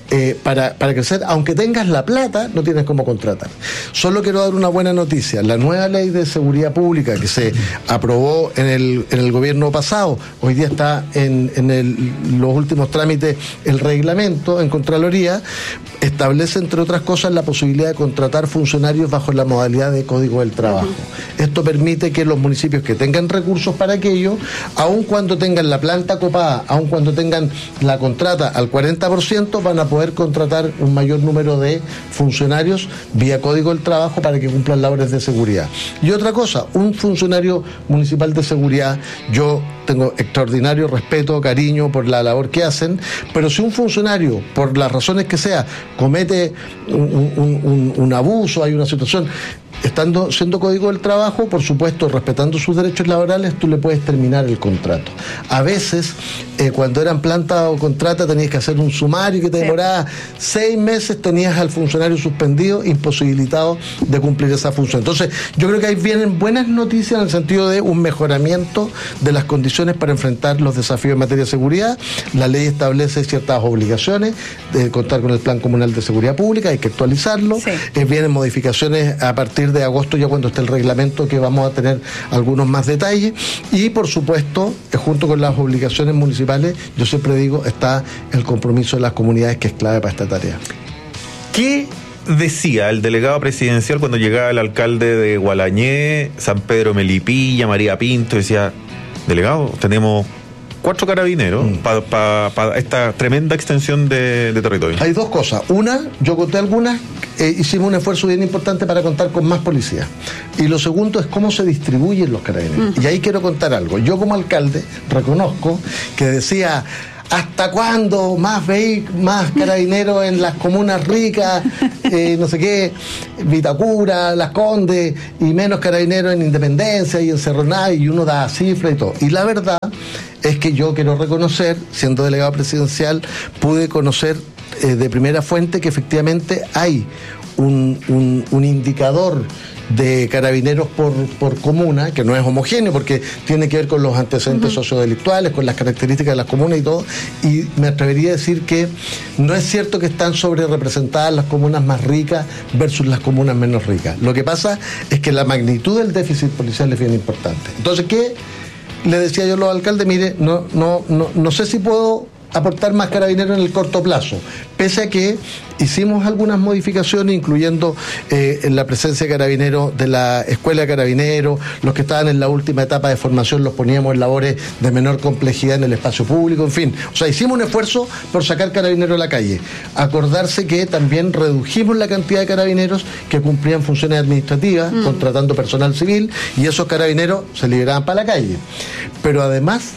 [SPEAKER 2] eh, para, para crecer, aunque tengas la plata, no tienes cómo contratar. Solo quiero dar una buena noticia. La nueva ley de seguridad pública que se aprobó en el, en el gobierno pasado, hoy día está en, en el, los últimos trámites el reglamento en Contraloría, establece, entre otras cosas, la posibilidad de contratar funcionarios bajo la modalidad de Código del Trabajo. Uh-huh. Esto permite que los municipios que tengan recursos para aquello, aun cuando tengan la planta copada, aun cuando tengan la contrata al cuarenta por ciento, van a poder contratar un mayor número de funcionarios vía Código del Trabajo para que cumplan labores de seguridad. Y otra cosa, un funcionario municipal de seguridad, yo tengo extraordinario respeto, cariño por la labor que hacen, pero si un funcionario, por las razones que sea, comete un, un, un, un abuso, hay una situación, estando siendo Código del Trabajo, por supuesto, respetando sus derechos laborales, tú le puedes terminar el contrato. A veces, eh, cuando eran planta o contrata, tenías que hacer un sumario que te demoraba sí. seis meses, tenías al funcionario suspendido, imposibilitado de cumplir esa función. Entonces, yo creo que ahí vienen buenas noticias en el sentido de un mejoramiento de las condiciones para enfrentar los desafíos en materia de seguridad. La ley establece ciertas obligaciones de contar con el Plan Comunal de Seguridad Pública, hay que actualizarlo. Sí. Eh, vienen modificaciones a partir de agosto, ya cuando esté el reglamento, que vamos a tener algunos más detalles, y por supuesto, junto con las obligaciones municipales, yo siempre digo, está el compromiso de las comunidades, que es clave para esta tarea.
[SPEAKER 1] ¿Qué decía el delegado presidencial cuando llegaba el alcalde de Gualañé, San Pedro Melipilla, María Pinto? Decía, delegado, tenemos cuatro carabineros mm. para pa, pa esta tremenda extensión de, de territorio.
[SPEAKER 2] Hay dos cosas. Una, yo conté algunas, eh, hicimos un esfuerzo bien importante para contar con más policías. Y lo segundo es cómo se distribuyen los carabineros. Mm. Y ahí quiero contar algo. Yo como alcalde reconozco que decía, ¿hasta cuándo más veis más carabineros en las comunas ricas, eh, no sé qué, Vitacura, Las Condes, y menos carabineros en Independencia y en Cerro y uno da cifra y todo? Y la verdad es que yo quiero reconocer, siendo delegado presidencial, pude conocer eh, de primera fuente que efectivamente hay un, un, un indicador de carabineros por, por comuna, que no es homogéneo porque tiene que ver con los antecedentes uh-huh. sociodelictuales, con las características de las comunas y todo, y me atrevería a decir que no es cierto que están sobre representadas las comunas más ricas versus las comunas menos ricas. Lo que pasa es que la magnitud del déficit policial es bien importante. Entonces, ¿qué le decía yo a los alcaldes? Mire, no, no, no, no sé si puedo aportar más carabineros en el corto plazo, pese a que hicimos algunas modificaciones, incluyendo eh, la presencia de carabineros de la escuela de carabineros, los que estaban en la última etapa de formación los poníamos en labores de menor complejidad en el espacio público, en fin, o sea, hicimos un esfuerzo por sacar carabineros a la calle. Acordarse que también redujimos la cantidad de carabineros que cumplían funciones administrativas, mm. contratando personal civil, y esos carabineros se liberaban para la calle. Pero además,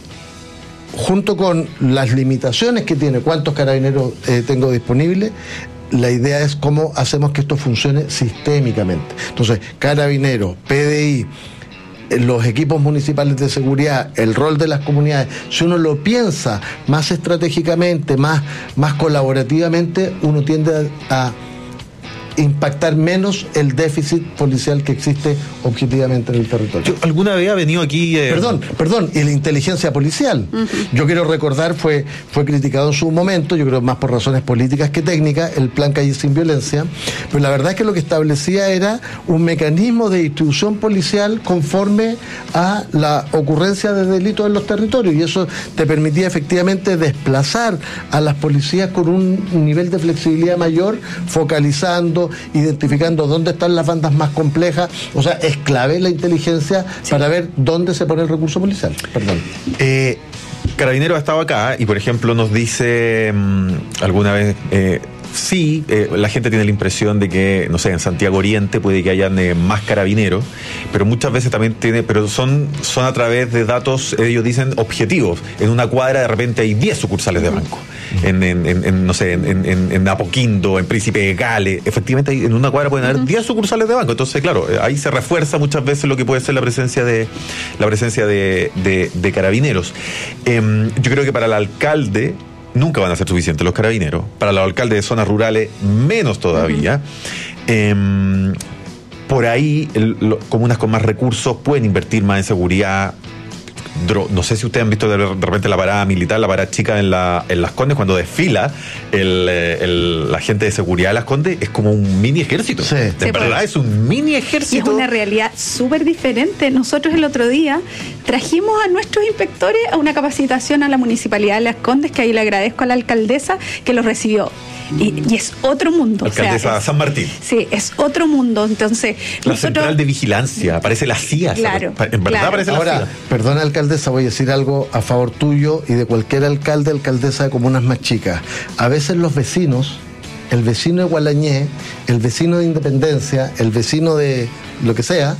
[SPEAKER 2] junto con las limitaciones que tiene, cuántos carabineros eh, tengo disponibles, la idea es cómo hacemos que esto funcione sistémicamente. Entonces, carabineros, P D I, los equipos municipales de seguridad, el rol de las comunidades, si uno lo piensa más estratégicamente, más, más colaborativamente, uno tiende a, a impactar menos el déficit policial que existe objetivamente en el territorio.
[SPEAKER 1] Yo alguna vez ha venido aquí... Eh...
[SPEAKER 2] Perdón, perdón, y la inteligencia policial. Uh-huh. Yo quiero recordar, fue, fue criticado en su momento, yo creo más por razones políticas que técnicas, el plan Calle Sin Violencia, pero la verdad es que lo que establecía era un mecanismo de distribución policial conforme a la ocurrencia de delitos en los territorios, y eso te permitía efectivamente desplazar a las policías con un nivel de flexibilidad mayor, focalizando, identificando dónde están las bandas más complejas. O sea, es clave la inteligencia sí. para ver dónde se pone el recurso policial. Perdón.
[SPEAKER 1] Eh, Carabineros ha estado acá y, por ejemplo, nos dice mmm, alguna vez... Eh, Sí, eh, la gente tiene la impresión de que, no sé, en Santiago Oriente puede que hayan eh, más carabineros, pero muchas veces también tiene, pero son, son a través de datos, ellos dicen, objetivos. En una cuadra de repente hay diez sucursales de banco. En, en, en, en no sé, en, en, en Apoquindo, en Príncipe de Gales, efectivamente hay, en una cuadra pueden haber diez sucursales de banco. Entonces, claro, ahí se refuerza muchas veces lo que puede ser la presencia de la presencia de, de, de carabineros. Eh, yo creo que para el alcalde nunca van a ser suficientes los carabineros. Para los alcaldes de zonas rurales, menos todavía. Uh-huh. Eh, por ahí, el, lo, comunas con más recursos pueden invertir más en seguridad. dro- no sé si ustedes han visto de, de repente la parada militar, la parada chica en, la, en Las Condes, cuando desfila el, el, la gente de seguridad de Las Condes, es como un mini ejército.
[SPEAKER 2] Sí.
[SPEAKER 1] De
[SPEAKER 3] Sí,
[SPEAKER 1] verdad,
[SPEAKER 3] pues.
[SPEAKER 1] es un mini ejército.
[SPEAKER 3] Y es una realidad súper diferente. Nosotros el otro día trajimos a nuestros inspectores a una capacitación a la Municipalidad de Las Condes, que ahí le agradezco a la alcaldesa que los recibió. Y, y es otro mundo.
[SPEAKER 1] Alcaldesa
[SPEAKER 3] o sea, es,
[SPEAKER 1] San Martín.
[SPEAKER 3] Sí, es otro mundo. Entonces,
[SPEAKER 1] La
[SPEAKER 3] nosotros,
[SPEAKER 1] central de vigilancia, aparece la C I A.
[SPEAKER 3] Claro,
[SPEAKER 1] ¿sabes? En verdad
[SPEAKER 3] claro.
[SPEAKER 1] aparece la
[SPEAKER 2] Ahora,
[SPEAKER 1] C I A.
[SPEAKER 2] perdona, alcaldesa, voy a decir algo a favor tuyo y de cualquier alcalde, alcaldesa de comunas más chicas. A veces los vecinos, el vecino de Gualañé, el vecino de Independencia, el vecino de lo que sea,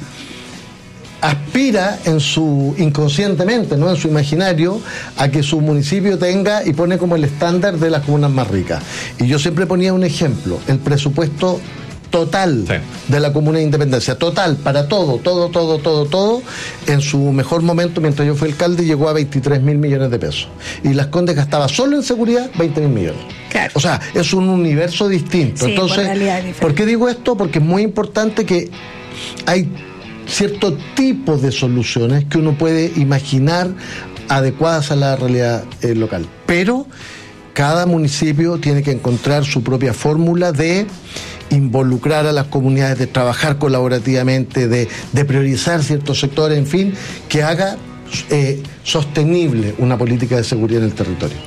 [SPEAKER 2] aspira en su inconscientemente, ¿no? En su imaginario, a que su municipio tenga y pone como el estándar de las comunas más ricas. Y yo siempre ponía un ejemplo, el presupuesto total
[SPEAKER 1] Sí.
[SPEAKER 2] de la Comuna de Independencia, total, para todo, todo, todo, todo, todo, en su mejor momento, mientras yo fui alcalde, llegó a veintitrés mil millones de pesos. Y Las Condes gastaba solo en seguridad veinte mil millones.
[SPEAKER 3] Claro.
[SPEAKER 2] O sea, es un universo distinto.
[SPEAKER 3] Sí,
[SPEAKER 2] Entonces,
[SPEAKER 3] por realidad diferente.
[SPEAKER 2] ¿por qué digo esto? Porque es muy importante que hay cierto tipo de soluciones que uno puede imaginar adecuadas a la realidad eh, local. Pero cada municipio tiene que encontrar su propia fórmula de involucrar a las comunidades, de trabajar colaborativamente, de, de priorizar ciertos sectores, en fin, que haga eh, sostenible una política de seguridad en el territorio.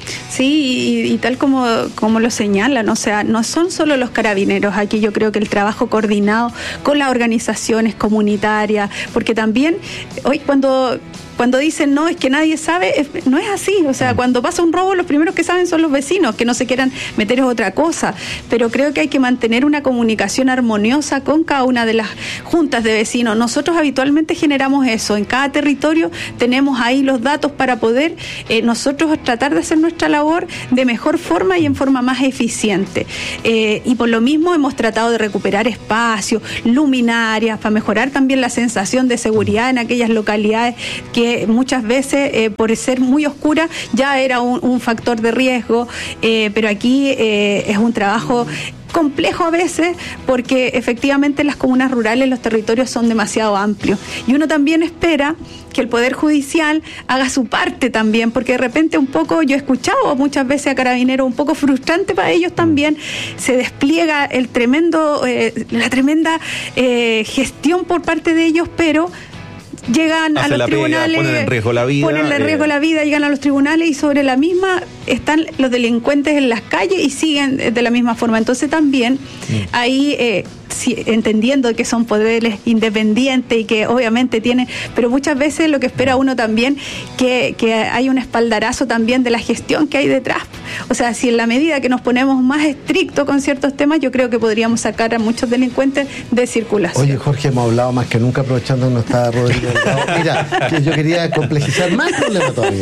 [SPEAKER 3] Sí, y, y tal como, como lo señalan, o sea, no son solo los carabineros, aquí yo creo que el trabajo coordinado con las organizaciones comunitarias, porque también hoy cuando... Cuando dicen, no, es que nadie sabe, es, no es así. O sea, cuando pasa un robo, los primeros que saben son los vecinos, que no se quieran meter en otra cosa. Pero creo que hay que mantener una comunicación armoniosa con cada una de las juntas de vecinos. Nosotros habitualmente generamos eso. En cada territorio tenemos ahí los datos para poder eh, nosotros tratar de hacer nuestra labor de mejor forma y en forma más eficiente. Eh, y por lo mismo hemos tratado de recuperar espacios, luminarias, para mejorar también la sensación de seguridad en aquellas localidades que muchas veces eh, por ser muy oscura ya era un, un factor de riesgo, eh, pero aquí eh, es un trabajo complejo a veces porque efectivamente las comunas rurales, los territorios son demasiado amplios y uno también espera que el Poder Judicial haga su parte también, porque de repente un poco, yo he escuchado muchas veces a carabineros un poco frustrante para ellos también, se despliega el tremendo, eh, la tremenda eh, gestión por parte de ellos, pero llegan
[SPEAKER 1] Hace
[SPEAKER 3] a los
[SPEAKER 1] la
[SPEAKER 3] tribunales,
[SPEAKER 1] pega, ponen en riesgo la vida,
[SPEAKER 3] ponen en riesgo
[SPEAKER 1] eh.
[SPEAKER 3] la vida, llegan a los tribunales y sobre la misma están los delincuentes en las calles y siguen de la misma forma. Entonces también mm. ahí, eh, si, entendiendo que son poderes independientes y que obviamente tienen, pero muchas veces lo que espera uno también, que, que hay un espaldarazo también de la gestión que hay detrás. O sea, si en la medida que nos ponemos más estrictos con ciertos temas, yo creo que podríamos sacar a muchos delincuentes de circulación.
[SPEAKER 2] Oye, Jorge, hemos hablado más que nunca, aprovechando que no está Rodrigo. Mira, que yo quería complejizar más el problema todavía.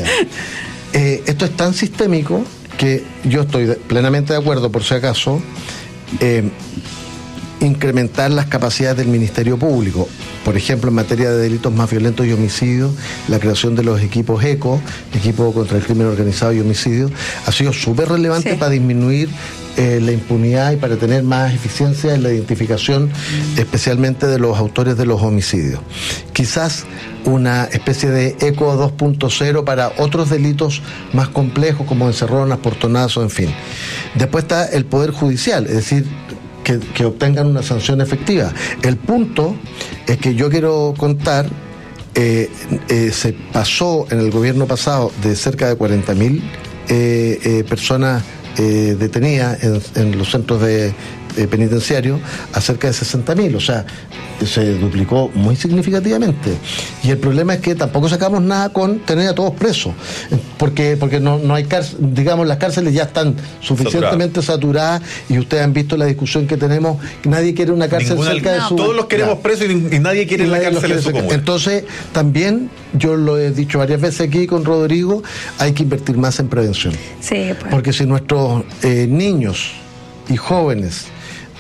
[SPEAKER 2] Eh, esto es tan sistémico que yo estoy de, plenamente de acuerdo, por si acaso, eh, incrementar las capacidades del Ministerio Público. Por ejemplo, en materia de delitos más violentos y homicidios, la creación de los equipos ECO, equipo contra el crimen organizado y homicidio, ha sido súper relevante sí. para disminuir eh, la impunidad y para tener más eficiencia en la identificación, especialmente de los autores de los homicidios. Quizás una especie de ECO dos punto cero para otros delitos más complejos como encerronas, portonazos, en fin. Después está el Poder Judicial, es decir, Que, que obtengan una sanción efectiva. El punto es que yo quiero contar, eh, eh, se pasó en el gobierno pasado de cerca de cuarenta mil eh, eh, personas eh, detenidas en, en los centros de, de penitenciarios a cerca de sesenta mil, o sea, se duplicó muy significativamente. Y el problema es que tampoco sacamos nada con tener a todos presos, porque porque no, no hay cárcel, digamos, las cárceles ya están suficientemente saturadas, y ustedes han visto la discusión que tenemos, nadie quiere una cárcel Ninguna, cerca no. de su...
[SPEAKER 1] Todos los queremos presos y, y nadie quiere y la cárcel en su comuna.
[SPEAKER 2] Entonces, también, yo lo he dicho varias veces aquí con Rodrigo, hay que invertir más en prevención.
[SPEAKER 3] Sí, pues.
[SPEAKER 2] Porque si nuestros eh, niños y jóvenes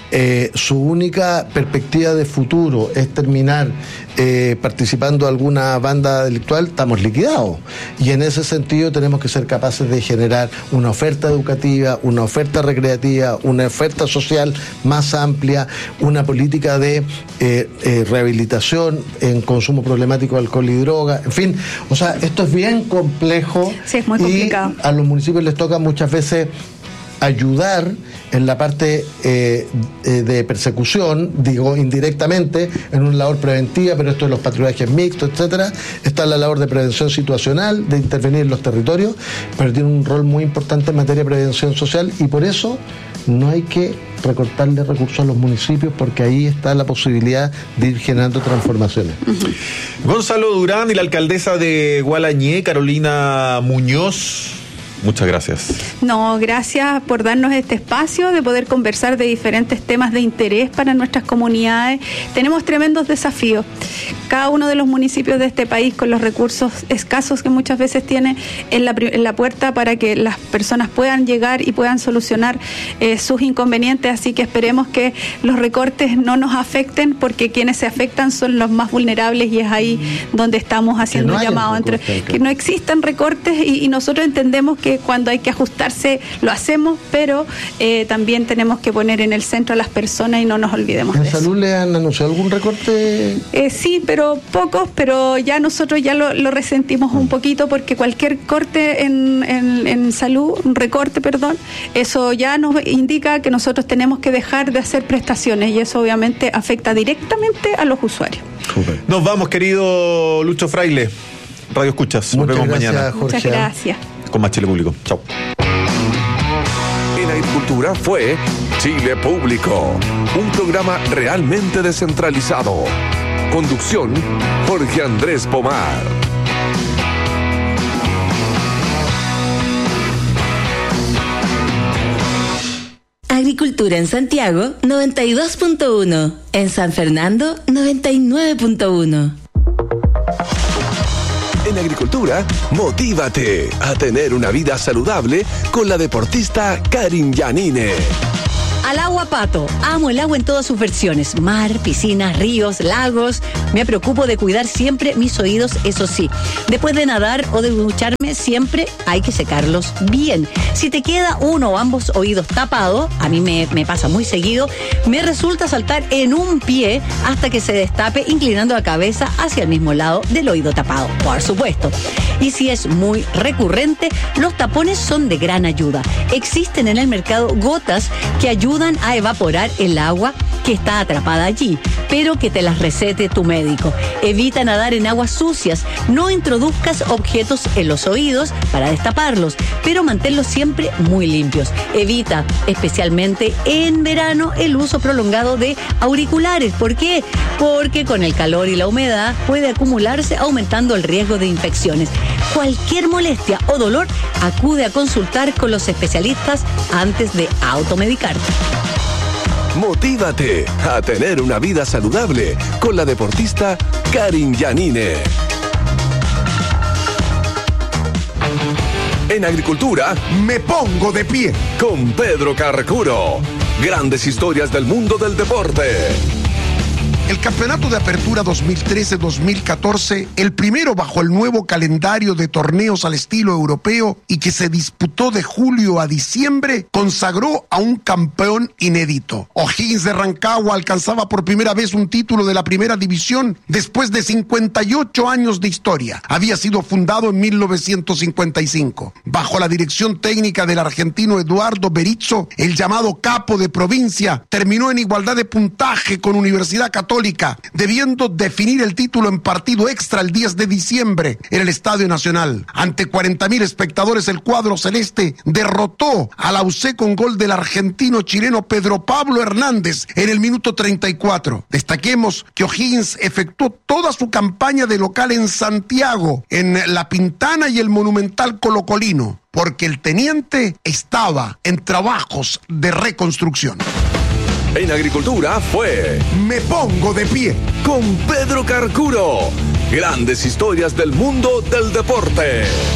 [SPEAKER 2] eh, su única perspectiva de futuro es terminar eh, participando de alguna banda delictual, estamos liquidados. Y en ese sentido tenemos que ser capaces de generar una oferta educativa, una oferta recreativa, una oferta social más amplia, una política de eh, eh, rehabilitación en consumo problemático de alcohol y droga, en fin, o sea, esto es bien complejo.
[SPEAKER 3] Sí, es muy complicado.
[SPEAKER 2] Y a los municipios les toca muchas veces ayudar en la parte eh, de persecución, digo indirectamente, en una labor preventiva, pero esto de los patrullajes mixtos, etcétera. Está la labor de prevención situacional, de intervenir en los territorios, pero tiene un rol muy importante en materia de prevención social, y por eso no hay que recortarle recursos a los municipios, porque ahí está la posibilidad de ir generando transformaciones.
[SPEAKER 1] Uh-huh. Gonzalo Durán y la alcaldesa de Gualañé, Carolina Muñoz, muchas gracias.
[SPEAKER 3] No, gracias por darnos este espacio de poder conversar de diferentes temas de interés para nuestras comunidades. Tenemos tremendos desafíos. Cada uno de los municipios de este país, con los recursos escasos que muchas veces tiene, en la, en la puerta para que las personas puedan llegar y puedan solucionar eh, sus inconvenientes. Así que esperemos que los recortes no nos afecten, porque quienes se afectan son los más vulnerables, y es ahí donde estamos haciendo no un llamado entre que no existan recortes, y, y nosotros entendemos que cuando hay que ajustarse lo hacemos, pero eh, también tenemos que poner en el centro a las personas, y no nos olvidemos de eso.
[SPEAKER 2] ¿En salud le han anunciado algún recorte?
[SPEAKER 3] Eh, sí, pero pocos, pero ya nosotros ya lo, lo resentimos un poquito, porque cualquier corte en, en, en salud, un recorte, perdón, eso ya nos indica que nosotros tenemos que dejar de hacer prestaciones, y eso obviamente afecta directamente a los usuarios.
[SPEAKER 1] Super. Nos vamos, querido Lucho Fraile. Radio Escuchas. Nos
[SPEAKER 2] Muchas
[SPEAKER 1] vemos
[SPEAKER 2] gracias,
[SPEAKER 1] mañana.
[SPEAKER 2] Jorge.
[SPEAKER 3] Muchas gracias.
[SPEAKER 1] Con más Chile Público. Chao.
[SPEAKER 5] En Agricultura fue Chile Público, un programa realmente descentralizado. Conducción, Jorge Andrés Pomar.
[SPEAKER 4] Agricultura en Santiago, noventa y dos punto uno. En San Fernando, noventa y nueve punto uno.
[SPEAKER 5] En Agricultura, motívate a tener una vida saludable con la deportista Karin Yanine.
[SPEAKER 6] Al agua, Pato. Amo el agua en todas sus versiones. Mar, piscinas, ríos, lagos. Me preocupo de cuidar siempre mis oídos, eso sí. Después de nadar o de ducharme, siempre hay que secarlos bien. Si te queda uno o ambos oídos tapados, a mí me, me pasa muy seguido, me resulta saltar en un pie hasta que se destape, inclinando la cabeza hacia el mismo lado del oído tapado, por supuesto. Y si es muy recurrente, los tapones son de gran ayuda. Existen en el mercado gotas que ayudan a evaporar el agua que está atrapada allí, pero que te las recete tu médico. Evita nadar en aguas sucias, no introduzcas objetos en los oídos para destaparlos, pero manténlos siempre muy limpios. Evita, especialmente en verano, el uso prolongado de auriculares. ¿Por qué? Porque con el calor y la humedad puede acumularse, aumentando el riesgo de infecciones. Cualquier molestia o dolor, acude a consultar con los especialistas antes de automedicarte.
[SPEAKER 5] Motívate a tener una vida saludable con la deportista Karin Yanine. En Agricultura, me pongo de pie con Pedro Carcuro. Grandes historias del mundo del deporte.
[SPEAKER 7] El Campeonato de Apertura dos mil trece dos mil catorce, el primero bajo el nuevo calendario de torneos al estilo europeo y que se disputó de julio a diciembre, consagró a un campeón inédito. O'Higgins de Rancagua alcanzaba por primera vez un título de la primera división después de cincuenta y ocho años de historia. Había sido fundado en mil novecientos cincuenta y cinco. Bajo la dirección técnica del argentino Eduardo Berizzo, el llamado capo de provincia terminó en igualdad de puntaje con Universidad Católica, debiendo definir el título en partido extra el diez de diciembre en el Estadio Nacional. Ante cuarenta mil espectadores, el cuadro celeste derrotó a la U C con gol del argentino chileno Pedro Pablo Hernández en el minuto treinta y cuatro. Destaquemos que O'Higgins efectuó toda su campaña de local en Santiago, en La Pintana y el Monumental Colocolino, porque el teniente estaba en trabajos de reconstrucción.
[SPEAKER 5] En Agricultura fue Me Pongo de Pie con Pedro Carcuro. Grandes historias del mundo del deporte.